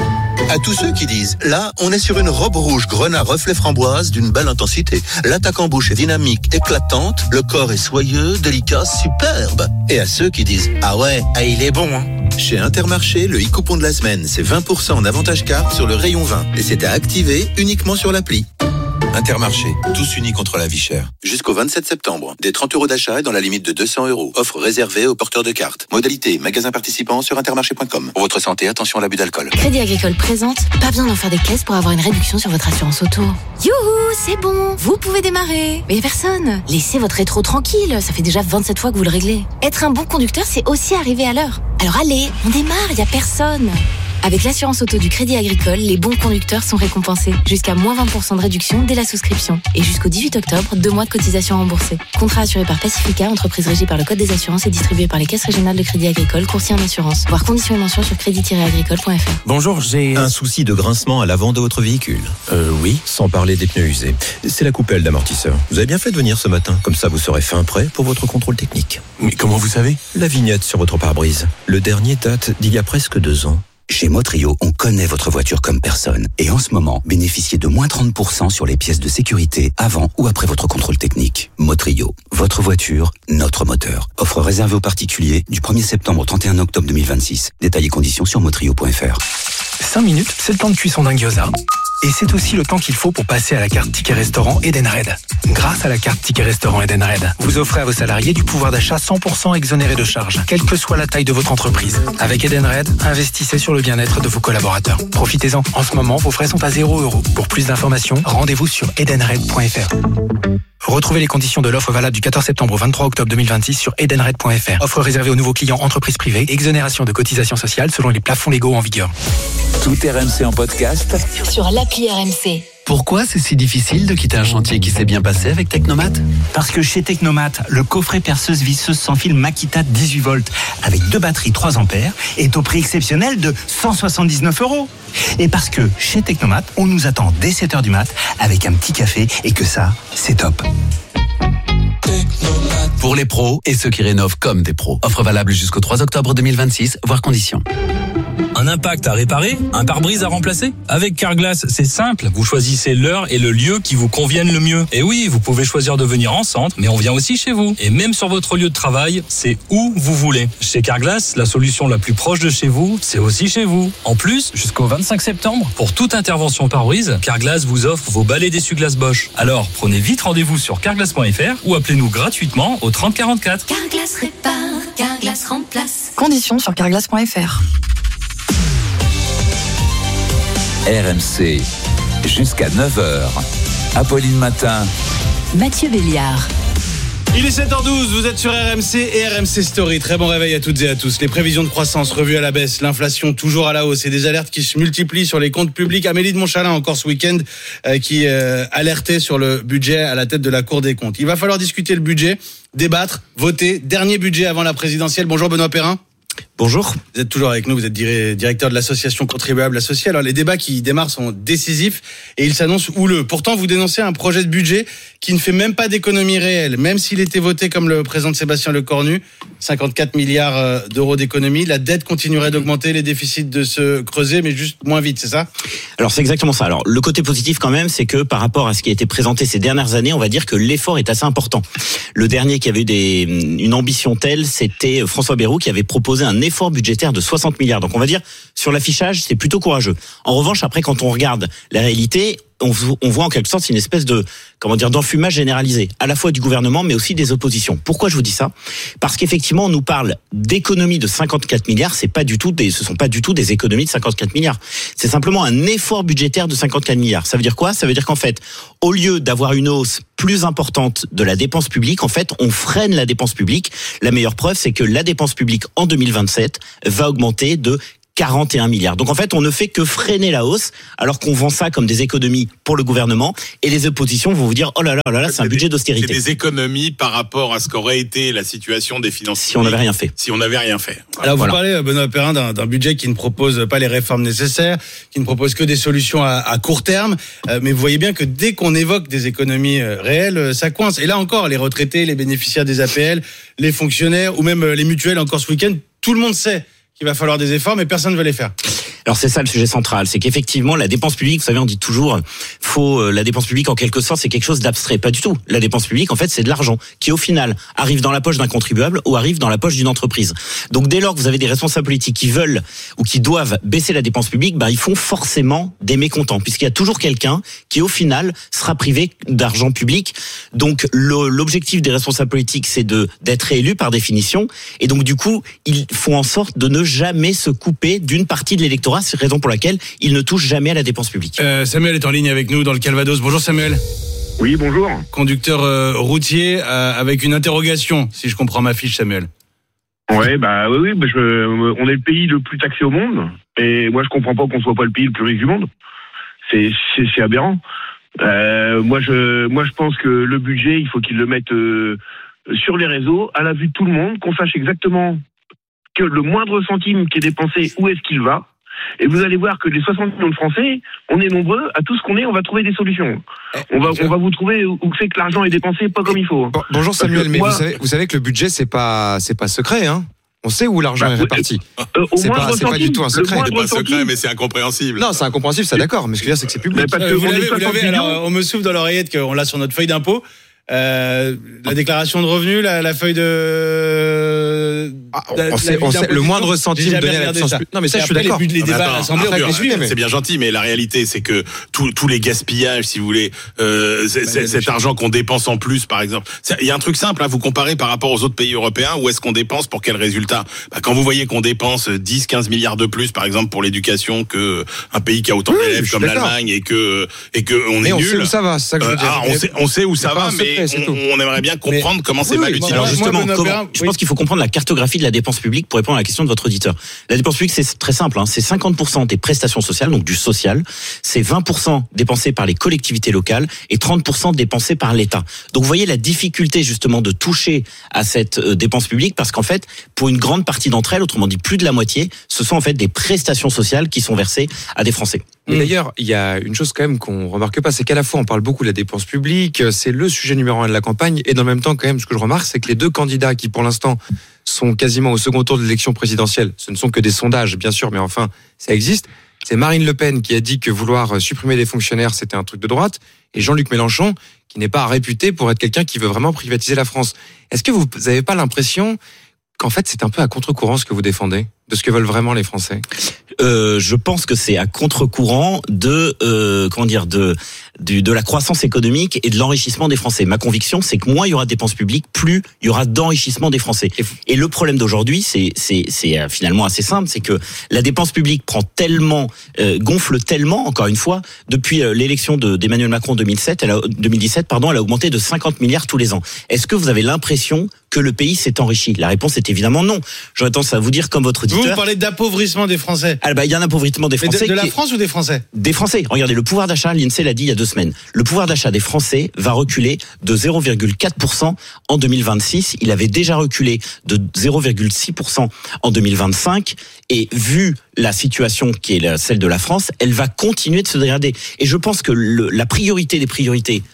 À tous ceux qui disent, là, on est sur une robe rouge grenat reflet framboise d'une belle intensité. L'attaque en bouche est dynamique, éclatante, le corps est soyeux, délicat, superbe. Et à ceux qui disent, ah ouais, il est bon, hein. Chez Intermarché, le e-coupon de la semaine, c'est 20% en avantage carte sur le rayon 20. Et c'est à activer uniquement sur l'appli. Intermarché, tous unis contre la vie chère. Jusqu'au 27 septembre, des 30 € d'achat et dans la limite de 200 €. Offre réservée aux porteurs de cartes. Modalité, magasin participant sur intermarché.com. Pour votre santé, attention à l'abus d'alcool. Crédit Agricole présente, pas besoin d'en faire des caisses pour avoir une réduction sur votre assurance auto. Youhou, c'est bon, vous pouvez démarrer. Mais personne. Laissez votre rétro tranquille, ça fait déjà 27 fois que vous le réglez. Être un bon conducteur, c'est aussi arriver à l'heure. Alors allez, on démarre, y a personne. Avec l'assurance auto du Crédit Agricole, les bons conducteurs sont récompensés. Jusqu'à moins 20% de réduction dès la souscription. Et jusqu'au 18 octobre, 2 mois de cotisation remboursée. Contrat assuré par Pacifica, entreprise régie par le Code des assurances et distribué par les caisses régionales de Crédit Agricole, courtier en assurance. Voir conditions et mentions sur crédit-agricole.fr. Bonjour, j'ai un souci de grincement à l'avant de votre véhicule. Oui, sans parler des pneus usés. C'est la coupelle d'amortisseur. Vous avez bien fait de venir ce matin. Comme ça, vous serez fin prêt pour votre contrôle technique. Mais comment vous savez? La vignette sur votre pare-brise. Le dernier date d'il y a presque 2 ans. Chez Motrio, on connaît votre voiture comme personne. Et en ce moment, bénéficiez de moins 30% sur les pièces de sécurité avant ou après votre contrôle technique. Motrio, votre voiture, notre moteur. Offre réservée aux particuliers du 1er septembre au 31 octobre 2026. Détails et conditions sur motrio.fr. 5 minutes, c'est le temps de cuisson d'un gyoza. Et c'est aussi le temps qu'il faut pour passer à la carte Ticket Restaurant Edenred. Grâce à la carte Ticket Restaurant Edenred, vous offrez à vos salariés du pouvoir d'achat 100% exonéré de charges, quelle que soit la taille de votre entreprise. Avec Edenred, investissez sur le bien-être de vos collaborateurs. Profitez-en. En ce moment, vos frais sont à 0 €. Pour plus d'informations, rendez-vous sur edenred.fr. Retrouvez les conditions de l'offre valable du 14 septembre au 23 octobre 2026 sur edenred.fr. Offre réservée aux nouveaux clients entreprises privées. Exonération de cotisations sociales selon les plafonds légaux en vigueur. Tout RMC en podcast sur l'appli RMC. Pourquoi c'est si difficile de quitter un chantier qui s'est bien passé avec Technomat? Parce que chez Technomat, le coffret perceuse visseuse sans fil Makita 18 volts avec 2 batteries 3 ampères est au prix exceptionnel de 179 €. Et parce que chez Technomat, on nous attend dès 7h du mat avec un petit café et que ça, c'est top. Pour les pros et ceux qui rénovent comme des pros. Offre valable jusqu'au 3 octobre 2026, voire conditions. Un impact à réparer? Un pare-brise à remplacer? Avec Carglass, c'est simple. Vous choisissez l'heure et le lieu qui vous conviennent le mieux. Et oui, vous pouvez choisir de venir en centre, mais on vient aussi chez vous. Et même sur votre lieu de travail, c'est où vous voulez. Chez Carglass, la solution la plus proche de chez vous, c'est aussi chez vous. En plus, jusqu'au 25 septembre, pour toute intervention pare-brise, Carglass vous offre vos balais d'essuie-glace Bosch. Alors, prenez vite rendez-vous sur carglass.fr ou appelez-nous gratuitement au 30 44. Carglass répare, Carglass remplace. Conditions sur carglass.fr. RMC, jusqu'à 9h. Apolline Matin. Mathieu Béliard. Il est 7h12, vous êtes sur RMC et RMC Story. Très bon réveil à toutes et à tous. Les prévisions de croissance revues à la baisse, l'inflation toujours à la hausse et des alertes qui se multiplient sur les comptes publics. Amélie de Montchalin encore ce week-end qui alertait sur le budget à la tête de la Cour des comptes. Il va falloir discuter le budget, débattre, voter. Dernier budget avant la présidentielle. Bonjour Benoît Perrin. Bonjour. Vous êtes toujours avec nous, vous êtes directeur de l'association Contribuables Associés. Alors les débats qui démarrent sont décisifs et ils s'annoncent houleux. Pourtant, vous dénoncez un projet de budget qui ne fait même pas d'économie réelle. Même s'il était voté, comme le présente Sébastien Lecornu, 54 milliards d'euros d'économie, la dette continuerait d'augmenter, les déficits de se creuser, mais juste moins vite, c'est ça ? Alors c'est exactement ça. Alors le côté positif quand même, c'est que par rapport à ce qui a été présenté ces dernières années, on va dire que l'effort est assez important. Le dernier qui avait eu une ambition telle, c'était François Bayrou qui avait proposé un effort budgétaire de 60 milliards. Donc on va dire, sur l'affichage, c'est plutôt courageux. En revanche, après, quand on regarde la réalité, on voit en quelque sorte une espèce de, d'enfumage généralisé, à la fois du gouvernement, mais aussi des oppositions. Pourquoi je vous dis ça ? Parce qu'effectivement, on nous parle d'économies de 54 milliards, ce sont pas du tout des économies de 54 milliards. C'est simplement un effort budgétaire de 54 milliards. Ça veut dire quoi ? Ça veut dire qu'en fait, au lieu d'avoir une hausse plus importante de la dépense publique, en fait, on freine la dépense publique. La meilleure preuve, c'est que la dépense publique en 2027 va augmenter de 41 milliards. Donc en fait, on ne fait que freiner la hausse, alors qu'on vend ça comme des économies pour le gouvernement, et les oppositions vont vous dire oh là là, c'est un budget d'austérité. C'est des économies par rapport à ce qu'aurait été la situation des finances publiques. Si on n'avait rien fait. Si on n'avait rien fait. Alors vous parlez, Benoît Perrin, d'un budget qui ne propose pas les réformes nécessaires, qui ne propose que des solutions à court terme, mais vous voyez bien que dès qu'on évoque des économies réelles, ça coince. Et là encore, les retraités, les bénéficiaires des APL, les fonctionnaires, ou même les mutuelles encore ce week-end, tout le monde sait qu'il va falloir des efforts, mais personne ne veut les faire. Alors c'est ça le sujet central, c'est qu'effectivement la dépense publique, vous savez, on dit toujours, la dépense publique en quelque sorte c'est quelque chose d'abstrait, pas du tout. La dépense publique en fait c'est de l'argent qui au final arrive dans la poche d'un contribuable ou arrive dans la poche d'une entreprise. Donc dès lors que vous avez des responsables politiques qui veulent ou qui doivent baisser la dépense publique, ils font forcément des mécontents, puisqu'il y a toujours quelqu'un qui au final sera privé d'argent public. Donc l'objectif des responsables politiques c'est d'être élu par définition, et donc du coup ils font en sorte de ne jamais se couper d'une partie de l'électorat. C'est la raison pour laquelle il ne touche jamais à la dépense publique. Samuel est en ligne avec nous dans le Calvados. Bonjour Samuel. Oui, bonjour. Conducteur routier avec une interrogation, si je comprends ma fiche, Samuel. Oui, on est le pays le plus taxé au monde, et moi je comprends pas qu'on soit pas le pays le plus riche du monde. C'est aberrant. Moi je pense que le budget, il faut qu'ils le mettent sur les réseaux, à la vue de tout le monde, qu'on sache exactement que le moindre centime qui est dépensé, où est-ce qu'il va. Et vous allez voir que les 60 millions de Français, on est nombreux, à tout ce qu'on est, on va trouver des solutions. On va vous trouver où c'est que l'argent est dépensé pas comme il faut. Bonjour Samuel, mais vous savez que le budget c'est pas secret, hein. On sait où l'argent est réparti. C'est pas du tout un secret. C'est pas secret, mais c'est incompréhensible. Non, c'est incompréhensible, ça d'accord. Mais ce que je veux dire, c'est que c'est public. Vous l'avez, alors, on me souffle dans l'oreillette qu'on l'a sur notre feuille d'impôt. La déclaration de revenus, la feuille de... on sait le moindre centime donné à la puissance publique. Non, mais ça, je suis d'accord. Les débats à l'Assemblée, c'est bien gentil, mais la réalité, c'est que tous les gaspillages, si vous voulez, cet argent qu'on dépense en plus, par exemple. Il y a un truc simple, vous comparez par rapport aux autres pays européens, où est-ce qu'on dépense pour quel résultat? Quand vous voyez qu'on dépense 10-15 milliards de plus, par exemple, pour l'éducation, que un pays qui a autant d'élèves comme l'Allemagne, et que on est nul. On sait où ça va, c'est ça que je veux dire. On sait où ça va, mais on aimerait bien comprendre comment c'est mal utilisé. Alors justement, je pense qu'il faut comprendre la cartographie de la dépense publique pour répondre à la question de votre auditeur. La dépense publique, c'est très simple, c'est 50% des prestations sociales, donc du social, c'est 20% dépensé par les collectivités locales et 30% dépensé par l'État. Donc vous voyez la difficulté justement de toucher à cette dépense publique, parce qu'en fait, pour une grande partie d'entre elles, autrement dit plus de la moitié, ce sont en fait des prestations sociales qui sont versées à des Français. Mais d'ailleurs, il y a une chose quand même qu'on remarque pas, c'est qu'à la fois on parle beaucoup de la dépense publique, c'est le sujet numéro 1 de la campagne, et dans le même temps quand même ce que je remarque, c'est que les deux candidats qui pour l'instant sont quasiment au second tour de l'élection présidentielle, ce ne sont que des sondages bien sûr, mais enfin ça existe, c'est Marine Le Pen qui a dit que vouloir supprimer les fonctionnaires c'était un truc de droite, et Jean-Luc Mélenchon qui n'est pas réputé pour être quelqu'un qui veut vraiment privatiser la France. Est-ce que vous n'avez pas l'impression qu'en fait c'est un peu à contre-courant ce que vous défendez, de ce que veulent vraiment les Français? Je pense que c'est à contre-courant de la croissance économique et de l'enrichissement des Français. Ma conviction, c'est que moins il y aura de dépenses publiques, plus il y aura d'enrichissement des Français. Et le problème d'aujourd'hui, c'est finalement assez simple, c'est que la dépense publique gonfle tellement, encore une fois, depuis l'élection d'Emmanuel Macron en 2017, elle a augmenté de 50 milliards tous les ans. Est-ce que vous avez l'impression que le pays s'est enrichi? La réponse est évidemment non. J'aurais tendance à vous dire, comme votre auditeurs. Vous parlez d'appauvrissement des Français. Ah bah il y a un appauvrissement des Français. De la France ou des Français? Des Français. Regardez, le pouvoir d'achat, l'INSEE l'a dit il y a 2 semaines. Le pouvoir d'achat des Français va reculer de 0,4% en 2026. Il avait déjà reculé de 0,6% en 2025. Et vu la situation qui est celle de la France, elle va continuer de se dégrader. Et je pense que la priorité des priorités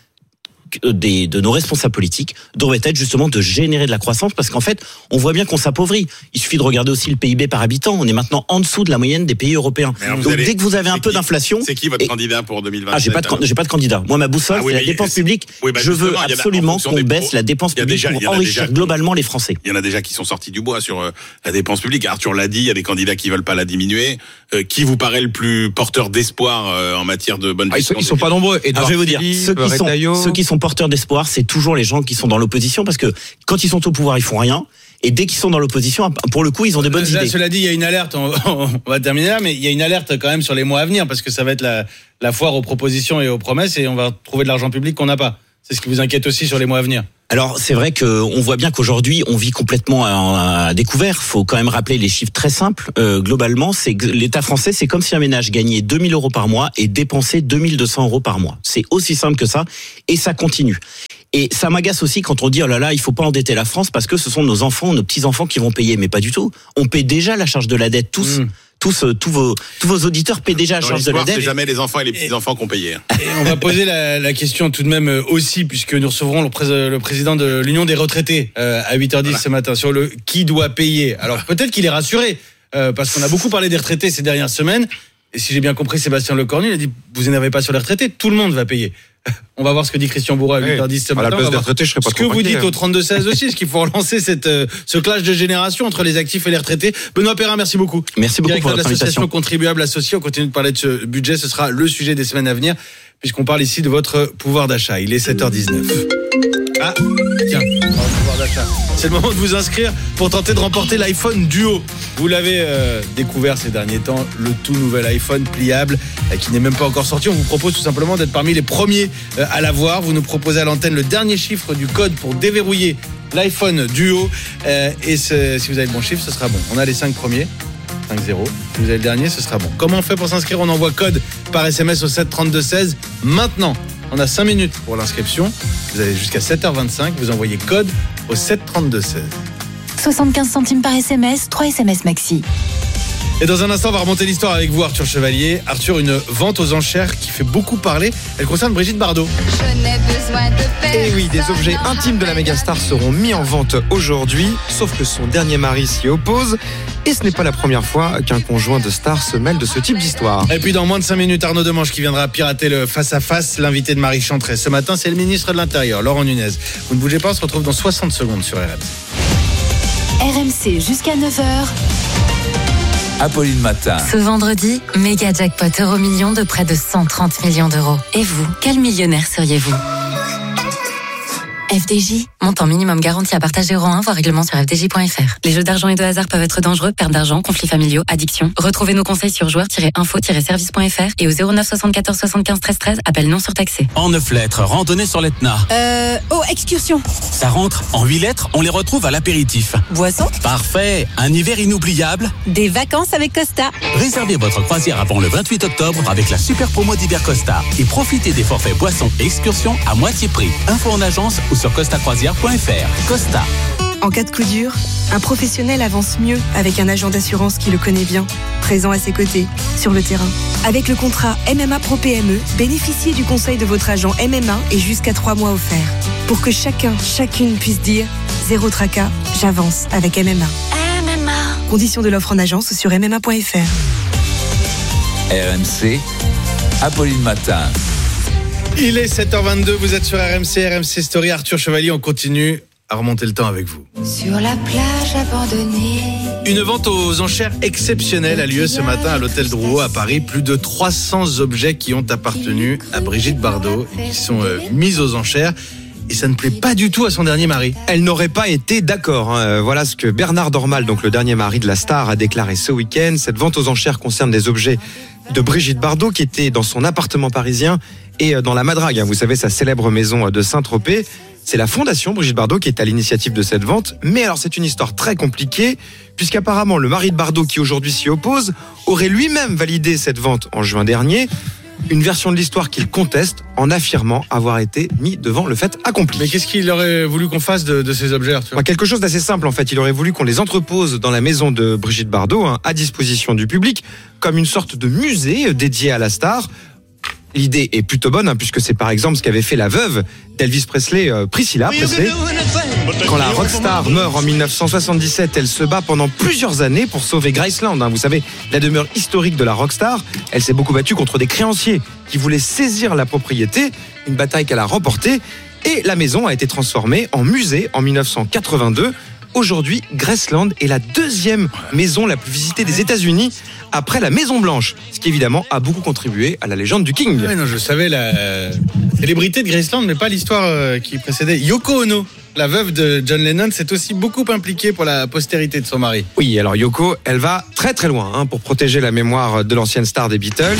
de nos responsables politiques devrait être justement de générer de la croissance, parce qu'en fait, on voit bien qu'on s'appauvrit. Il suffit de regarder aussi le PIB par habitant. On est maintenant en dessous de la moyenne des pays européens. Donc dès que vous avez un peu d'inflation... C'est qui votre candidat pour 2027? J'ai pas de candidat. Moi, ma boussole, c'est la dépense publique. Je veux absolument qu'on baisse la dépense publique pour enrichir globalement les Français. Il y en a déjà qui sont sortis du bois sur la dépense publique. Arthur l'a dit, il y a des candidats qui veulent pas la diminuer. Qui vous paraît le plus porteur d'espoir en matière de bonne gestion? Ils sont pas nombreux. Alors, je vais vous dire, ceux qui sont porteurs d'espoir, c'est toujours les gens qui sont dans l'opposition, parce que quand ils sont au pouvoir, ils font rien. Et dès qu'ils sont dans l'opposition, pour le coup, ils ont des bonnes idées. Cela dit, il y a une alerte, on va terminer là, mais il y a une alerte quand même sur les mois à venir, parce que ça va être la foire aux propositions et aux promesses, et on va trouver de l'argent public qu'on n'a pas. C'est ce qui vous inquiète aussi sur les mois à venir? Alors c'est vrai qu'on voit bien qu'aujourd'hui on vit complètement à découvert. Faut quand même rappeler les chiffres très simples. Globalement, c'est que l'État français, c'est comme si un ménage gagnait 2 000 € par mois et dépensait 2 200 € par mois. C'est aussi simple que ça, et ça continue. Et ça m'agace aussi quand on dit, oh là là, il faut pas endetter la France parce que ce sont nos enfants, nos petits-enfants qui vont payer. Mais pas du tout. On paie déjà la charge de la dette, tous vos auditeurs paient déjà la charge de la dette. C'est jamais les enfants et les petits-enfants qu'on payait. Et on va poser la question tout de même aussi, puisque nous recevrons le président de l'Union des retraités à 8h10 ce matin, sur le qui doit payer. Alors peut-être qu'il est rassuré, parce qu'on a beaucoup parlé des retraités ces dernières semaines. Et si j'ai bien compris, Sébastien Lecornu, il a dit, vous énervez pas sur les retraités, tout le monde va payer. On va voir ce que dit Christian Bourreau à 8h10 ce matin. À la place des retraités, je serais pas ce que vous dites au 32-16 aussi, est-ce qu'il faut relancer ce clash de génération entre les actifs et les retraités? Benoît Perrin, merci beaucoup. Merci beaucoup Directeur pour votre de l'association invitation. Contribuables Associés. On continue de parler de ce budget. Ce sera le sujet des semaines à venir, puisqu'on parle ici de votre pouvoir d'achat. Il est 7h19. Ah, tiens, pouvoir d'achat. C'est le moment de vous inscrire pour tenter de remporter l'iPhone Duo. Vous l'avez découvert ces derniers temps, le tout nouvel iPhone pliable qui n'est même pas encore sorti. On vous propose tout simplement d'être parmi les premiers à l'avoir. Vous nous proposez à l'antenne le dernier chiffre du code pour déverrouiller l'iPhone Duo. Et si vous avez le bon chiffre, ce sera bon. On a les 5 premiers. 5-0. Si vous avez le dernier, ce sera bon. Comment on fait pour s'inscrire? On envoie code par SMS au 732-16. Maintenant, on a 5 minutes pour l'inscription. Vous avez jusqu'à 7h25. Vous envoyez code au 732-16. 75 centimes par SMS, 3 SMS maxi. Et dans un instant, on va remonter l'histoire avec vous, Arthur Chevalier. Arthur, une vente aux enchères qui fait beaucoup parler. Elle concerne Brigitte Bardot. Je n'ai besoin de Et oui, des objets intimes de la mégastar seront mis en vente aujourd'hui, sauf que son dernier mari s'y oppose. Et ce n'est pas la première fois qu'un conjoint de star se mêle de ce type d'histoire. Et puis dans moins de 5 minutes, Arnaud Demange qui viendra pirater le face-à-face, l'invité de Marie Chantrey. Ce matin, c'est le ministre de l'Intérieur, Laurent Nunez. Vous ne bougez pas, on se retrouve dans 60 secondes sur RMC. RMC jusqu'à 9h. Apolline Matin. Ce vendredi, méga jackpot euro-million de près de 130 millions d'euros. Et vous, quel millionnaire seriez-vous? FDJ, montant minimum garanti à partager euro 1, voir règlement sur fdj.fr. Les jeux d'argent et de hasard peuvent être dangereux, perte d'argent, conflits familiaux, addiction. Retrouvez nos conseils sur joueurs-info-service.fr et au 09 74 75 13 13, appel non surtaxé. En 9 lettres, randonnée sur l'Etna. Excursion. Ça rentre. En 8 lettres, on les retrouve à l'apéritif. Boisson. Parfait. Un hiver inoubliable. Des vacances avec Costa. Réservez votre croisière avant le 28 octobre avec la super promo d'hiver Costa et profitez des forfaits boissons et excursions à moitié prix. Info en agence ou sur costacroisière.fr. Costa. En cas de coup dur, un professionnel avance mieux avec un agent d'assurance qui le connaît bien, présent à ses côtés, sur le terrain. Avec le contrat MMA Pro PME, bénéficiez du conseil de votre agent MMA et jusqu'à 3 mois offerts. Pour que chacune puisse dire « Zéro tracas, j'avance avec MMA ». Conditions de l'offre en agence sur MMA.fr. RMC, Apolline Matin. Il est 7h22, vous êtes sur RMC Story. Arthur Chevalier, on continue à remonter le temps avec vous. Sur la plage abandonnée. Une vente aux enchères exceptionnelle a lieu ce matin à l'hôtel Drouot à Paris. Plus de 300 objets qui ont appartenu à Brigitte Bardot et qui sont mis aux enchères. Et ça ne plaît pas du tout à son dernier mari. Elle n'aurait pas été d'accord. Voilà ce que Bernard Dormal, donc le dernier mari de la star, a déclaré ce week-end. Cette vente aux enchères concerne des objets de Brigitte Bardot qui était dans son appartement parisien et dans la Madrague. Vous savez, sa célèbre maison de Saint-Tropez. C'est la fondation Brigitte Bardot qui est à l'initiative de cette vente. Mais alors c'est une histoire très compliquée, puisqu'apparemment le mari de Bardot, qui aujourd'hui s'y oppose, aurait lui-même validé cette vente en juin dernier. Une version de l'histoire qu'il conteste en affirmant avoir été mis devant le fait accompli. Mais qu'est-ce qu'il aurait voulu qu'on fasse de ces objets, Arthur ? Quelque chose d'assez simple en fait. Il aurait voulu qu'on les entrepose dans la maison de Brigitte Bardot, à disposition du public, comme une sorte de musée dédié à la star. L'idée est plutôt bonne, puisque c'est par exemple ce qu'avait fait la veuve d'Elvis Presley, Priscilla Presley. Quand la rockstar meurt en 1977, elle se bat pendant plusieurs années pour sauver Graceland. Vous savez, la demeure historique de la rockstar. Elle s'est beaucoup battue contre des créanciers qui voulaient saisir la propriété, une bataille qu'elle a remportée. Et la maison a été transformée en musée en 1982. Aujourd'hui, Graceland est la deuxième maison la plus visitée des États-Unis après la Maison Blanche, ce qui évidemment a beaucoup contribué à la légende du King. Ouais, non, je savais la célébrité de Graceland, mais pas l'histoire qui précédait. Yoko Ono, la veuve de John Lennon, s'est aussi beaucoup impliquée pour la postérité de son mari. Oui, alors Yoko, elle va très très loin pour protéger la mémoire de l'ancienne star des Beatles.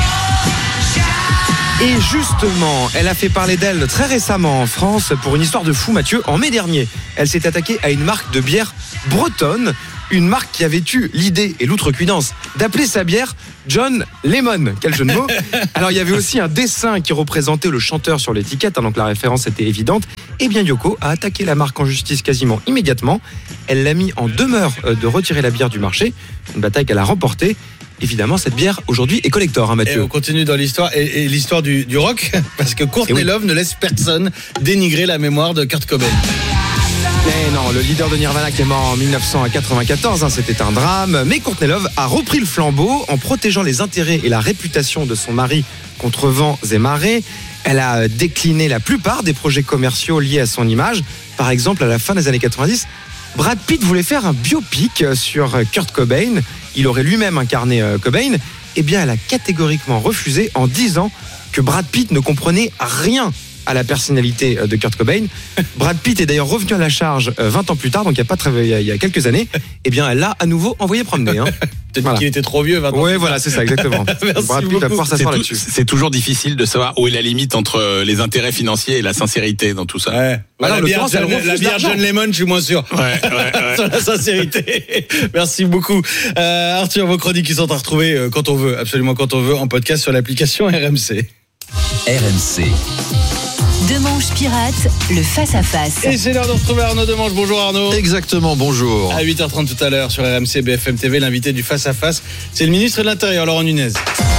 Et justement, elle a fait parler d'elle très récemment en France pour une histoire de fou, Mathieu. En mai dernier, elle s'est attaquée à une marque de bière bretonne, une marque qui avait eu l'idée et l'outrecuidance d'appeler sa bière John Lemon. Quel jeu de mots. Alors il y avait aussi un dessin qui représentait le chanteur sur l'étiquette, donc la référence était évidente. Et bien Yoko a attaqué la marque en justice quasiment immédiatement. Elle l'a mis en demeure de retirer la bière du marché, une bataille qu'elle a remportée. Évidemment, cette bière aujourd'hui est collector, Mathieu. Et on continue dans l'histoire et l'histoire du rock, parce que Courtney Love ne laisse personne dénigrer la mémoire de Kurt Cobain. Mais non, le leader de Nirvana qui est mort en 1994, c'était un drame. Mais Courtney Love a repris le flambeau en protégeant les intérêts et la réputation de son mari contre vents et marées. Elle a décliné la plupart des projets commerciaux liés à son image. Par exemple, à la fin des années 90, Brad Pitt voulait faire un biopic sur Kurt Cobain. Il aurait lui-même incarné Cobain. Eh bien, elle a catégoriquement refusé en disant que Brad Pitt ne comprenait rien à la personnalité de Kurt Cobain. Brad Pitt est d'ailleurs revenu à la charge 20 ans plus tard, donc il y a quelques années. Eh bien, elle l'a à nouveau envoyé promener. Peut-être voilà. Qu'il était trop vieux 20 ans. Oui, voilà, c'est ça, exactement. Brad Pitt va pouvoir s'asseoir là-dessus. C'est toujours difficile de savoir où est la limite entre les intérêts financiers et la sincérité dans tout ça. Ouais. Voilà, la bière John Lemon, je suis moins sûr. Ouais. Sur la sincérité. Merci beaucoup. Arthur, vos chroniques qui sont à retrouver quand on veut, absolument quand on veut, en podcast sur l'application RMC. RMC. Demanche Pirate, le face-à-face. Et c'est l'heure de retrouver Arnaud Demanche. Bonjour Arnaud. Exactement, bonjour. À 8h30 tout à l'heure sur RMC BFM TV, l'invité du face-à-face, c'est le ministre de l'Intérieur, Laurent Nunez.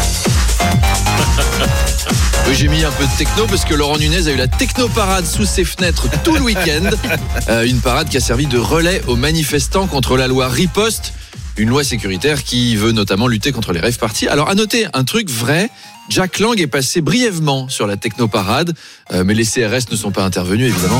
Oui, j'ai mis un peu de techno parce que Laurent Nunez a eu la technoparade sous ses fenêtres tout le week-end. Une parade qui a servi de relais aux manifestants contre la loi Riposte, une loi sécuritaire qui veut notamment lutter contre les rave parties. Alors à noter un truc vrai, Jack Lang est passé brièvement sur la technoparade, mais les CRS ne sont pas intervenus évidemment.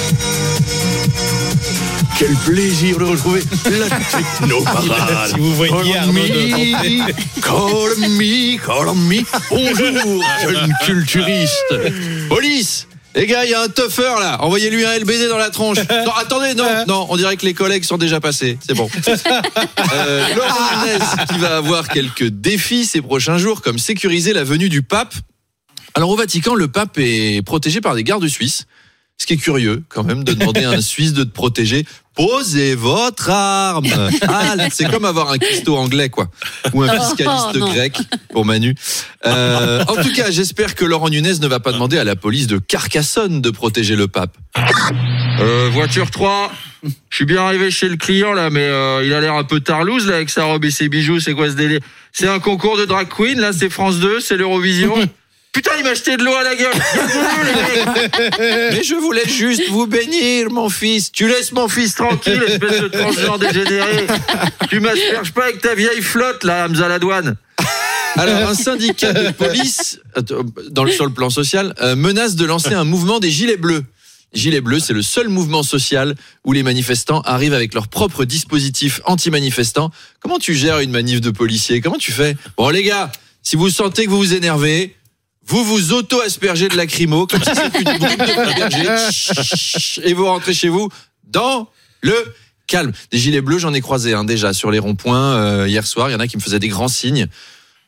Quel plaisir de retrouver la technoparade. Si vous voyez Arnaud Call me. Bonjour, jeune culturiste. Police. Les gars, il y a un tougher là. Envoyez-lui un LBD dans la tronche. Non, attendez, non, on dirait que les collègues sont déjà passés. C'est bon. Laurent Nunez qui va avoir quelques défis ces prochains jours, comme sécuriser la venue du pape. Alors au Vatican, le pape est protégé par des gardes suisses. Ce qui est curieux, quand même, de demander à un Suisse de te protéger. Posez votre arme. C'est comme avoir un cuistot anglais, quoi. Ou un fiscaliste grec, pour Manu. En tout cas, j'espère que Laurent Nunez ne va pas demander à la police de Carcassonne de protéger le pape. Voiture 3. Je suis bien arrivé chez le client, là, mais il a l'air un peu tarlouse, là, avec sa robe et ses bijoux. C'est quoi ce délire? C'est un concours de drag queen, là, c'est France 2, c'est l'Eurovision. Putain, il m'a jeté de l'eau à la gueule. Mais je voulais juste vous bénir, mon fils. Tu laisses mon fils tranquille, espèce de transgenre dégénéré. Tu m'asperges pas avec ta vieille flotte, là, Hamza à la douane. Alors, un syndicat de police, sur le plan social, menace de lancer un mouvement des Gilets Bleus. Gilets Bleus, c'est le seul mouvement social où les manifestants arrivent avec leur propre dispositif anti-manifestant. Comment tu gères une manif de policiers? Comment tu fais? Bon, les gars, si vous sentez que vous vous énervez, vous vous auto-aspergez de lacrymo, comme si c'était une brume de berger, et vous rentrez chez vous dans le calme. Des gilets bleus, j'en ai croisé déjà sur les ronds-points hier soir. Il y en a qui me faisaient des grands signes.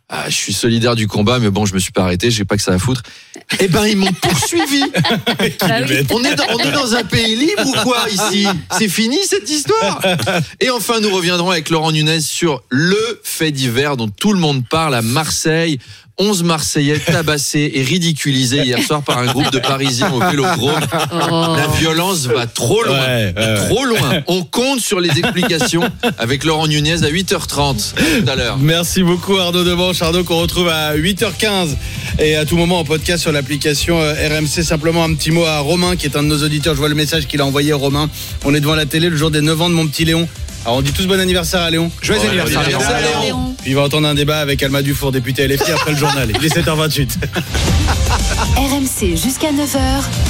je suis solidaire du combat, mais bon, je me suis pas arrêté, j'ai pas que ça à foutre. Eh ben, ils m'ont poursuivi. On est dans un pays libre ou quoi ici? C'est fini cette histoire. Et enfin, nous reviendrons avec Laurent Nunez sur le fait divers dont tout le monde parle à Marseille. 11 Marseillais tabassés et ridiculisés hier soir par un groupe de Parisiens au Vélodrome. La violence va trop loin. Trop loin. On compte sur les explications avec Laurent Nunez à 8h30 tout à l'heure. Merci beaucoup Arnaud Demanche. Arnaud qu'on retrouve à 8h15 et à tout moment en podcast sur l'application RMC. Simplement un petit mot à Romain qui est un de nos auditeurs. Je vois le message qu'il a envoyé, Romain. On est devant la télé le jour des 9 ans de mon petit Léon. Alors on dit tous bon anniversaire à Léon. Joyeux anniversaire Léon. Puis il va entendre un débat avec Alma Dufour, député LFI, après le journal. Il est 7h28. RMC jusqu'à 9h.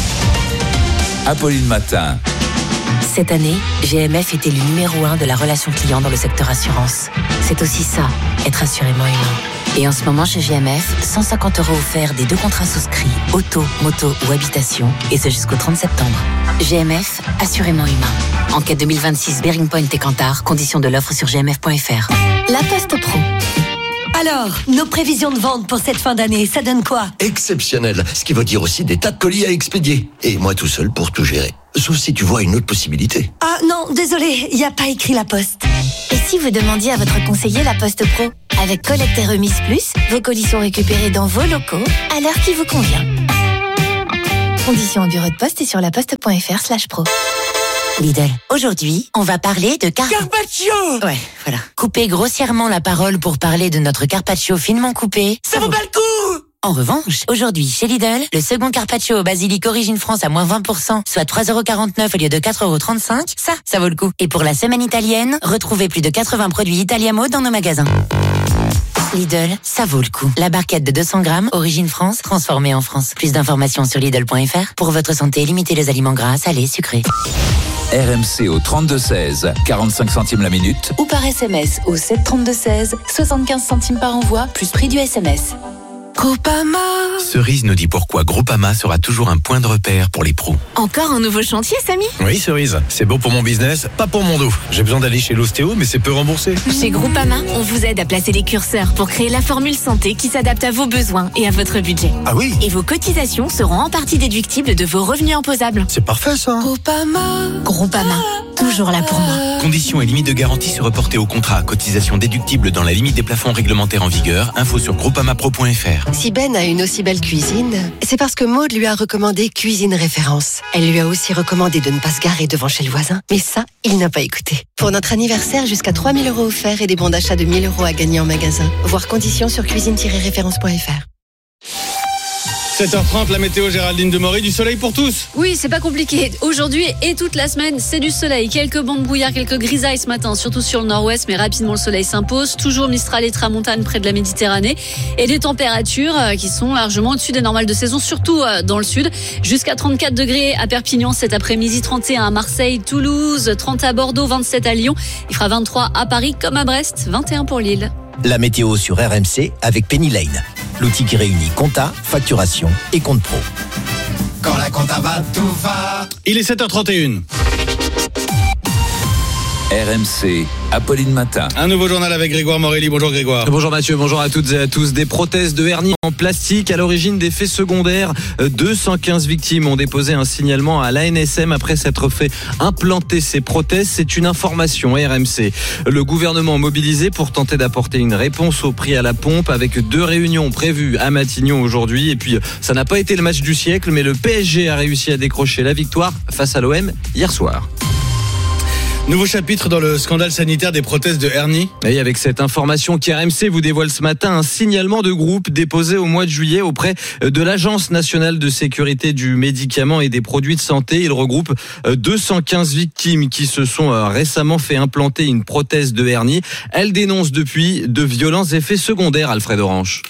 Apolline Matin. Cette année, GMF était le numéro 1 de la relation client dans le secteur assurance. C'est aussi ça, être assurément humain. Et en ce moment chez GMF, 150 € offerts des 2 contrats souscrits, auto, moto ou habitation, et ce jusqu'au 30 septembre. GMF, assurément humain. Enquête 2026 Bearing Point et Kantar, conditions de l'offre sur gmf.fr. La Poste Pro. Alors, nos prévisions de vente pour cette fin d'année, ça donne quoi? Exceptionnel, ce qui veut dire aussi des tas de colis à expédier. Et moi tout seul pour tout gérer. Sauf si tu vois une autre possibilité. Ah non, désolé, il n'y a pas écrit La Poste. Et si vous demandiez à votre conseiller La Poste Pro? Avec Collecte et Remise Plus, vos colis sont récupérés dans vos locaux à l'heure qui vous convient. Conditions au bureau de poste et sur laposte.fr/pro. Lidl, aujourd'hui, on va parler de Carpaccio. Ouais, voilà. Coupez grossièrement la parole pour parler de notre Carpaccio finement coupé. Ça vaut pas le coup. En revanche, aujourd'hui, chez Lidl, le second Carpaccio au basilic Origine France à moins 20%, soit 3,49 € au lieu de 4,35 €, ça vaut le coup. Et pour la semaine italienne, retrouvez plus de 80 produits Italiamo dans nos magasins. Lidl, ça vaut le coup. La barquette de 200 grammes, Origine France, transformée en France. Plus d'informations sur Lidl.fr. Pour votre santé, limitez les aliments gras, salés, sucrés. RMC au 32-16, 45 centimes la minute. Ou par SMS au 732-16, 75 centimes par envoi, plus prix du SMS. Groupama. Cerise nous dit pourquoi Groupama sera toujours un point de repère pour les pros. Encore un nouveau chantier, Samy? Oui, Cerise, c'est bon pour mon business, pas pour mon dos. J'ai besoin d'aller chez l'ostéo, mais c'est peu remboursé. Chez Groupama, on vous aide à placer les curseurs pour créer la formule santé qui s'adapte à vos besoins et à votre budget. Ah oui? Et vos cotisations seront en partie déductibles de vos revenus imposables. C'est parfait ça. Groupama, toujours là pour moi. Conditions et limites de garantie se reporter au contrat. Cotisation déductible dans la limite des plafonds réglementaires en vigueur. Info sur groupamapro.fr. Si Ben a une aussi belle cuisine, c'est parce que Maud lui a recommandé Cuisine Référence. Elle lui a aussi recommandé de ne pas se garer devant chez le voisin. Mais ça, il n'a pas écouté. Pour notre anniversaire, jusqu'à 3 000 € offerts et des bons d'achat de 1 000 € à gagner en magasin. Voir conditions sur cuisine-référence.fr. 7h30, la météo, Géraldine Demory, du soleil pour tous. Oui, c'est pas compliqué. Aujourd'hui et toute la semaine, c'est du soleil. Quelques bancs de brouillard, quelques grisailles ce matin, surtout sur le nord-ouest, mais rapidement le soleil s'impose. Toujours Mistral et Tramontane près de la Méditerranée. Et des températures qui sont largement au-dessus des normales de saison, surtout dans le sud. Jusqu'à 34 degrés à Perpignan cet après-midi, 31 à Marseille, Toulouse, 30 à Bordeaux, 27 à Lyon. Il fera 23 à Paris comme à Brest, 21 pour Lille. La météo sur RMC avec Penny Lane. L'outil qui réunit compta, facturation et compte pro. Quand la compta va, tout va. Il est 7h31. RMC, Apolline Matin. Un nouveau journal avec Grégoire Morelli. Bonjour Grégoire. Bonjour Mathieu, bonjour à toutes et à tous. Des prothèses de hernie en plastique à l'origine d'effets secondaires. 215 victimes ont déposé un signalement à l'ANSM après s'être fait implanter ces prothèses. C'est une information RMC. Le gouvernement mobilisé pour tenter d'apporter une réponse au prix à la pompe avec 2 réunions prévues à Matignon aujourd'hui. Et puis, ça n'a pas été le match du siècle, mais le PSG a réussi à décrocher la victoire face à l'OM hier soir. Nouveau chapitre dans le scandale sanitaire des prothèses de hernie. Et avec cette information qu'RMC vous dévoile ce matin, un signalement de groupe déposé au mois de juillet auprès de l'Agence nationale de sécurité du médicament et des produits de santé. Il regroupe 215 victimes qui se sont récemment fait implanter une prothèse de hernie. Elles dénoncent depuis de violents effets secondaires, Alfred Orange.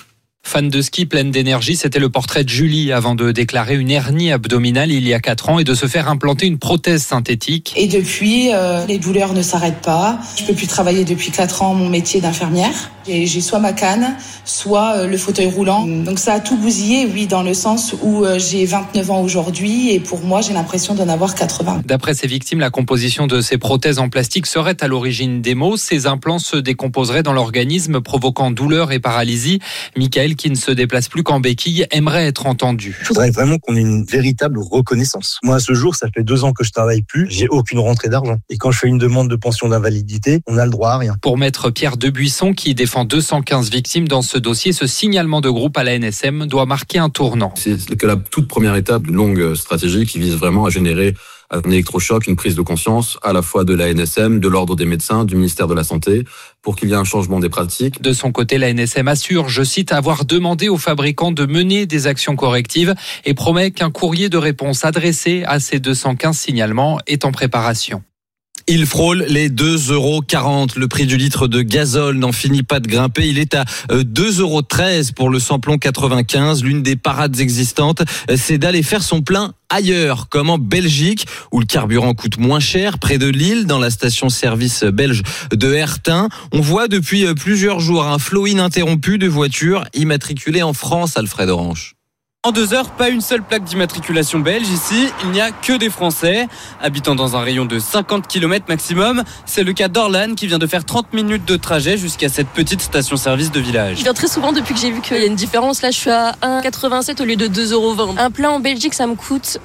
Fan de ski pleine d'énergie, c'était le portrait de Julie avant de déclarer une hernie abdominale il y a 4 ans et de se faire implanter une prothèse synthétique. Et depuis, les douleurs ne s'arrêtent pas. Je peux plus travailler depuis 4 ans mon métier d'infirmière. J'ai soit ma canne, soit le fauteuil roulant. Donc ça a tout bousillé, oui, dans le sens où j'ai 29 ans aujourd'hui et pour moi, j'ai l'impression d'en avoir 80. D'après ces victimes, la composition de ces prothèses en plastique serait à l'origine des maux. Ces implants se décomposeraient dans l'organisme, provoquant douleur et paralysie. Michael, qui ne se déplace plus qu'en béquille, aimerait être entendu. Je voudrais vraiment qu'on ait une véritable reconnaissance. Moi, à ce jour, ça fait 2 ans que je travaille plus. J'ai aucune rentrée d'argent. Et quand je fais une demande de pension d'invalidité, on a le droit à rien. Pour maître Pierre Debuisson, qui défend 215 victimes dans ce dossier, ce signalement de groupe à la NSM doit marquer un tournant. C'est que la toute première étape d'une longue stratégie qui vise vraiment à générer un électrochoc, une prise de conscience à la fois de la NSM, de l'Ordre des médecins, du ministère de la Santé, pour qu'il y ait un changement des pratiques. De son côté, la NSM assure, je cite, avoir demandé aux fabricants de mener des actions correctives et promet qu'un courrier de réponse adressé à ces 215 signalements est en préparation. Il frôle les 2,40 €. Le prix du litre de gazole n'en finit pas de grimper. Il est à 2,13 € pour le samplon 95. L'une des parades existantes, c'est d'aller faire son plein ailleurs, comme en Belgique, où le carburant coûte moins cher, près de Lille, dans la station-service belge de Hertin. On voit depuis plusieurs jours un flot ininterrompu de voitures immatriculées en France, Alfred Orange. En 2 heures, pas une seule plaque d'immatriculation belge ici, il n'y a que des Français. Habitant dans un rayon de 50 km maximum, c'est le cas d'Orlan qui vient de faire 30 minutes de trajet jusqu'à cette petite station-service de village. Je viens très souvent depuis que j'ai vu qu'il y a une différence. Là, je suis à 1,87 au lieu de 2,20 €. Un plein en Belgique, ça me coûte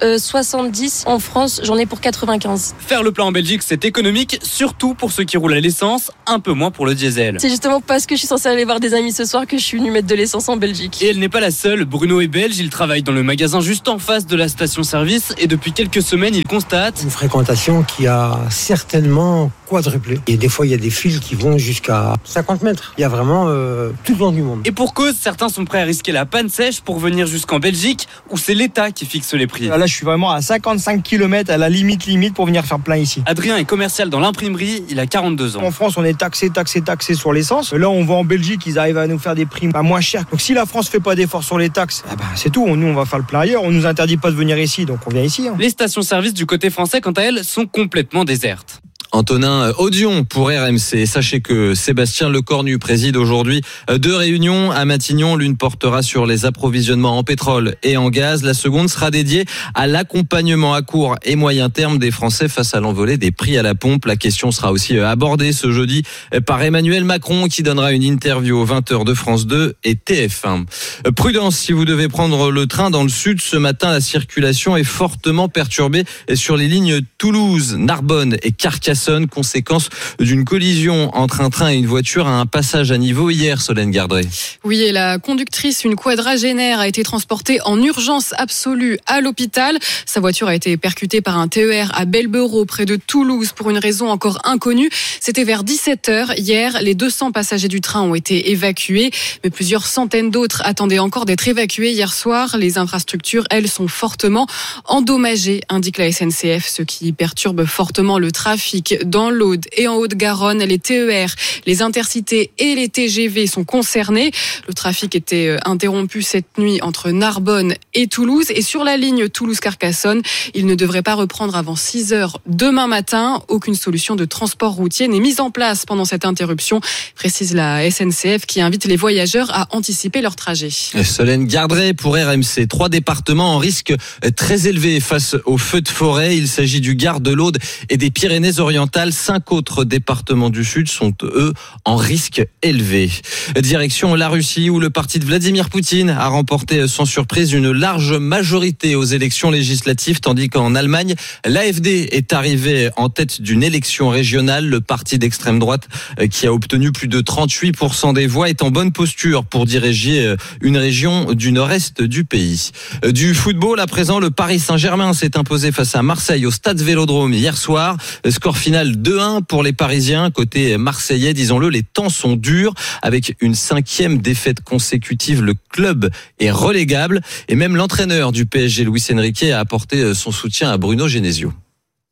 70. En France, j'en ai pour 95. Faire le plein en Belgique, c'est économique, surtout pour ceux qui roulent à l'essence, un peu moins pour le diesel. C'est justement parce que je suis censée aller voir des amis ce soir que je suis venue mettre de l'essence en Belgique. Et elle n'est pas la seule. Bruno est belge, il travaille dans le magasin juste en face de la station-service et depuis quelques semaines, il constate une fréquentation qui a certainement quadruplé. Et des fois, il y a des files qui vont jusqu'à 50 mètres. Il y a vraiment tout le long du monde. Et pour cause, certains sont prêts à risquer la panne sèche pour venir jusqu'en Belgique où c'est l'État qui fixe les prix. Là, je suis vraiment à 55 km à la limite pour venir faire plein ici. Adrien est commercial dans l'imprimerie, il a 42 ans. En France, on est taxé sur l'essence. Là, on va en Belgique, ils arrivent à nous faire des prix moins chers. Donc si la France fait pas d'efforts sur les taxes, c'est tout. Nous, on va faire le plein ailleurs. On nous interdit pas de venir ici, donc on vient ici. Les stations-service du côté français, quant à elles, sont complètement désertes. Antonin Audion pour RMC. Sachez que Sébastien Lecornu préside aujourd'hui 2 réunions à Matignon. L'une portera sur les approvisionnements en pétrole et en gaz. La seconde sera dédiée à l'accompagnement à court et moyen terme des Français face à l'envolée des prix à la pompe. La question sera aussi abordée ce jeudi par Emmanuel Macron qui donnera une interview aux 20h de France 2 et TF1. Prudence si vous devez prendre le train dans le sud. Ce matin, la circulation est fortement perturbée sur les lignes Toulouse, Narbonne et Carcassonne. Conséquence d'une collision entre un train et une voiture à un passage à niveau hier, Solène Gardré. Oui, et la conductrice, une quadragénaire, a été transportée en urgence absolue à l'hôpital. Sa voiture a été percutée par un TER à Belberot, près de Toulouse, pour une raison encore inconnue. C'était vers 17h hier. Les 200 passagers du train ont été évacués, mais plusieurs centaines d'autres attendaient encore d'être évacués hier soir. Les infrastructures, elles, sont fortement endommagées, indique la SNCF, ce qui perturbe fortement le trafic. Dans l'Aude et en Haute-Garonne, les TER, les Intercités et les TGV sont concernés. Le trafic était interrompu cette nuit entre Narbonne et Toulouse. Et sur la ligne Toulouse-Carcassonne, il ne devrait pas reprendre avant 6h demain matin. Aucune solution de transport routier n'est mise en place pendant cette interruption, précise la SNCF qui invite les voyageurs à anticiper leur trajet. Solène Gardré pour RMC. 3 départements en risque très élevé face aux feux de forêt. Il s'agit du Gard, de l'Aude et des Pyrénées-Orientales. 5 autres départements du Sud sont, eux, en risque élevé. Direction la Russie, où le parti de Vladimir Poutine a remporté sans surprise une large majorité aux élections législatives, tandis qu'en Allemagne, l'AfD est arrivé en tête d'une élection régionale. Le parti d'extrême droite, qui a obtenu plus de 38% des voix, est en bonne posture pour diriger une région du nord-est du pays. Du football, à présent, le Paris Saint-Germain s'est imposé face à Marseille au Stade Vélodrome hier soir. Score final 2-1 pour les Parisiens. Côté marseillais, disons-le, les temps sont durs. Avec une 5e défaite consécutive, le club est relégable. Et même l'entraîneur du PSG, Luis Enrique, a apporté son soutien à Bruno Genesio.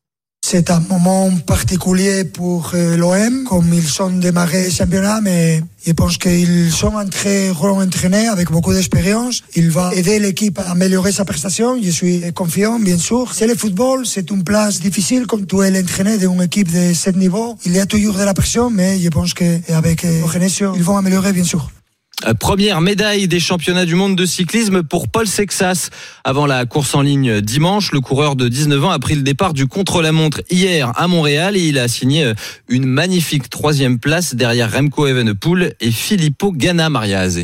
C'est un moment particulier pour l'OM, comme ils ont démarré le championnat, mais je pense qu'ils sont très entraînés avec beaucoup d'expérience. Il va aider l'équipe à améliorer sa prestation. Je suis confiant, bien sûr. C'est le football, c'est une place difficile comme tu es l'entraîneur d'une équipe de ce niveau. Il y a toujours de la pression, mais je pense qu'avec Genesio, ils vont améliorer, bien sûr. Première médaille des championnats du monde de cyclisme pour Paul Sexas. Avant la course en ligne dimanche, le coureur de 19 ans a pris le départ du contre-la-montre hier à Montréal et il a signé une magnifique 3e place derrière Remco Evenepoel et Filippo Ganna, Maria Azé.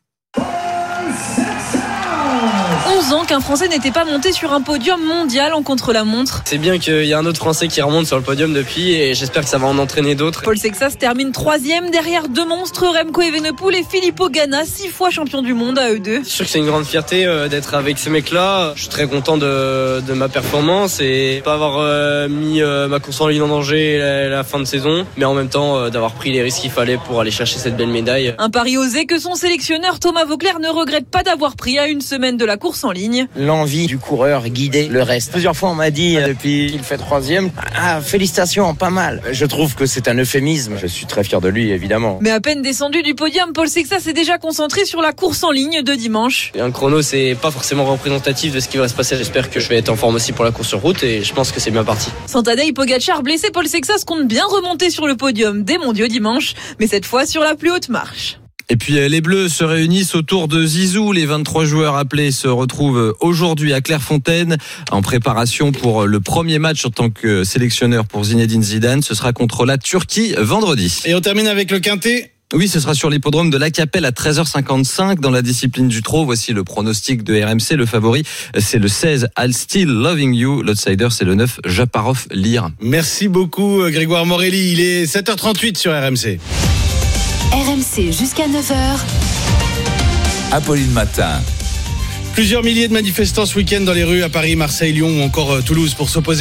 11 ans qu'un Français n'était pas monté sur un podium mondial en contre-la-montre. C'est bien qu'il y a un autre Français qui remonte sur le podium depuis et j'espère que ça va en entraîner d'autres. Paul Sexas termine 3e derrière deux monstres, Remco Evenepoel et Filippo Ganna, 6 fois champion du monde à eux deux. C'est sûr que c'est une grande fierté d'être avec ces mecs-là. Je suis très content de ma performance et pas avoir mis ma course en ligne en danger la fin de saison, mais en même temps d'avoir pris les risques qu'il fallait pour aller chercher cette belle médaille. Un pari osé que son sélectionneur Thomas Vauclair ne regrette pas d'avoir pris à une semaine de la course en ligne. L'envie du coureur guider le reste. Plusieurs fois on m'a dit depuis qu'il fait 3e, félicitations, pas mal. Je trouve que c'est un euphémisme. Je suis très fier de lui, évidemment. Mais à peine descendu du podium, Paul Sexas s'est déjà concentré sur la course en ligne de dimanche. Et un chrono, c'est pas forcément représentatif de ce qui va se passer. J'espère que je vais être en forme aussi pour la course sur route et je pense que c'est bien parti. Sans Tadej Pogacar blessé, Paul Sexas compte bien remonter sur le podium des mondiaux dimanche, mais cette fois sur la plus haute marche. Et puis les Bleus se réunissent autour de Zizou. Les 23 joueurs appelés se retrouvent aujourd'hui à Clairefontaine en préparation pour le premier match en tant que sélectionneur pour Zinedine Zidane. Ce sera contre la Turquie vendredi. Et on termine avec le quintet. Oui, ce sera sur l'hippodrome de La Capelle à 13h55 dans la discipline du trot. Voici le pronostic de RMC. Le favori, c'est le 16 I'll Still Loving You. L'outsider, c'est le 9 Japarov Lear. Merci beaucoup Grégoire Morelli. Il est 7h38 sur RMC. RMC jusqu'à 9h. Apolline Matin. Plusieurs milliers de manifestants ce week-end dans les rues à Paris, Marseille, Lyon ou encore Toulouse pour s'opposer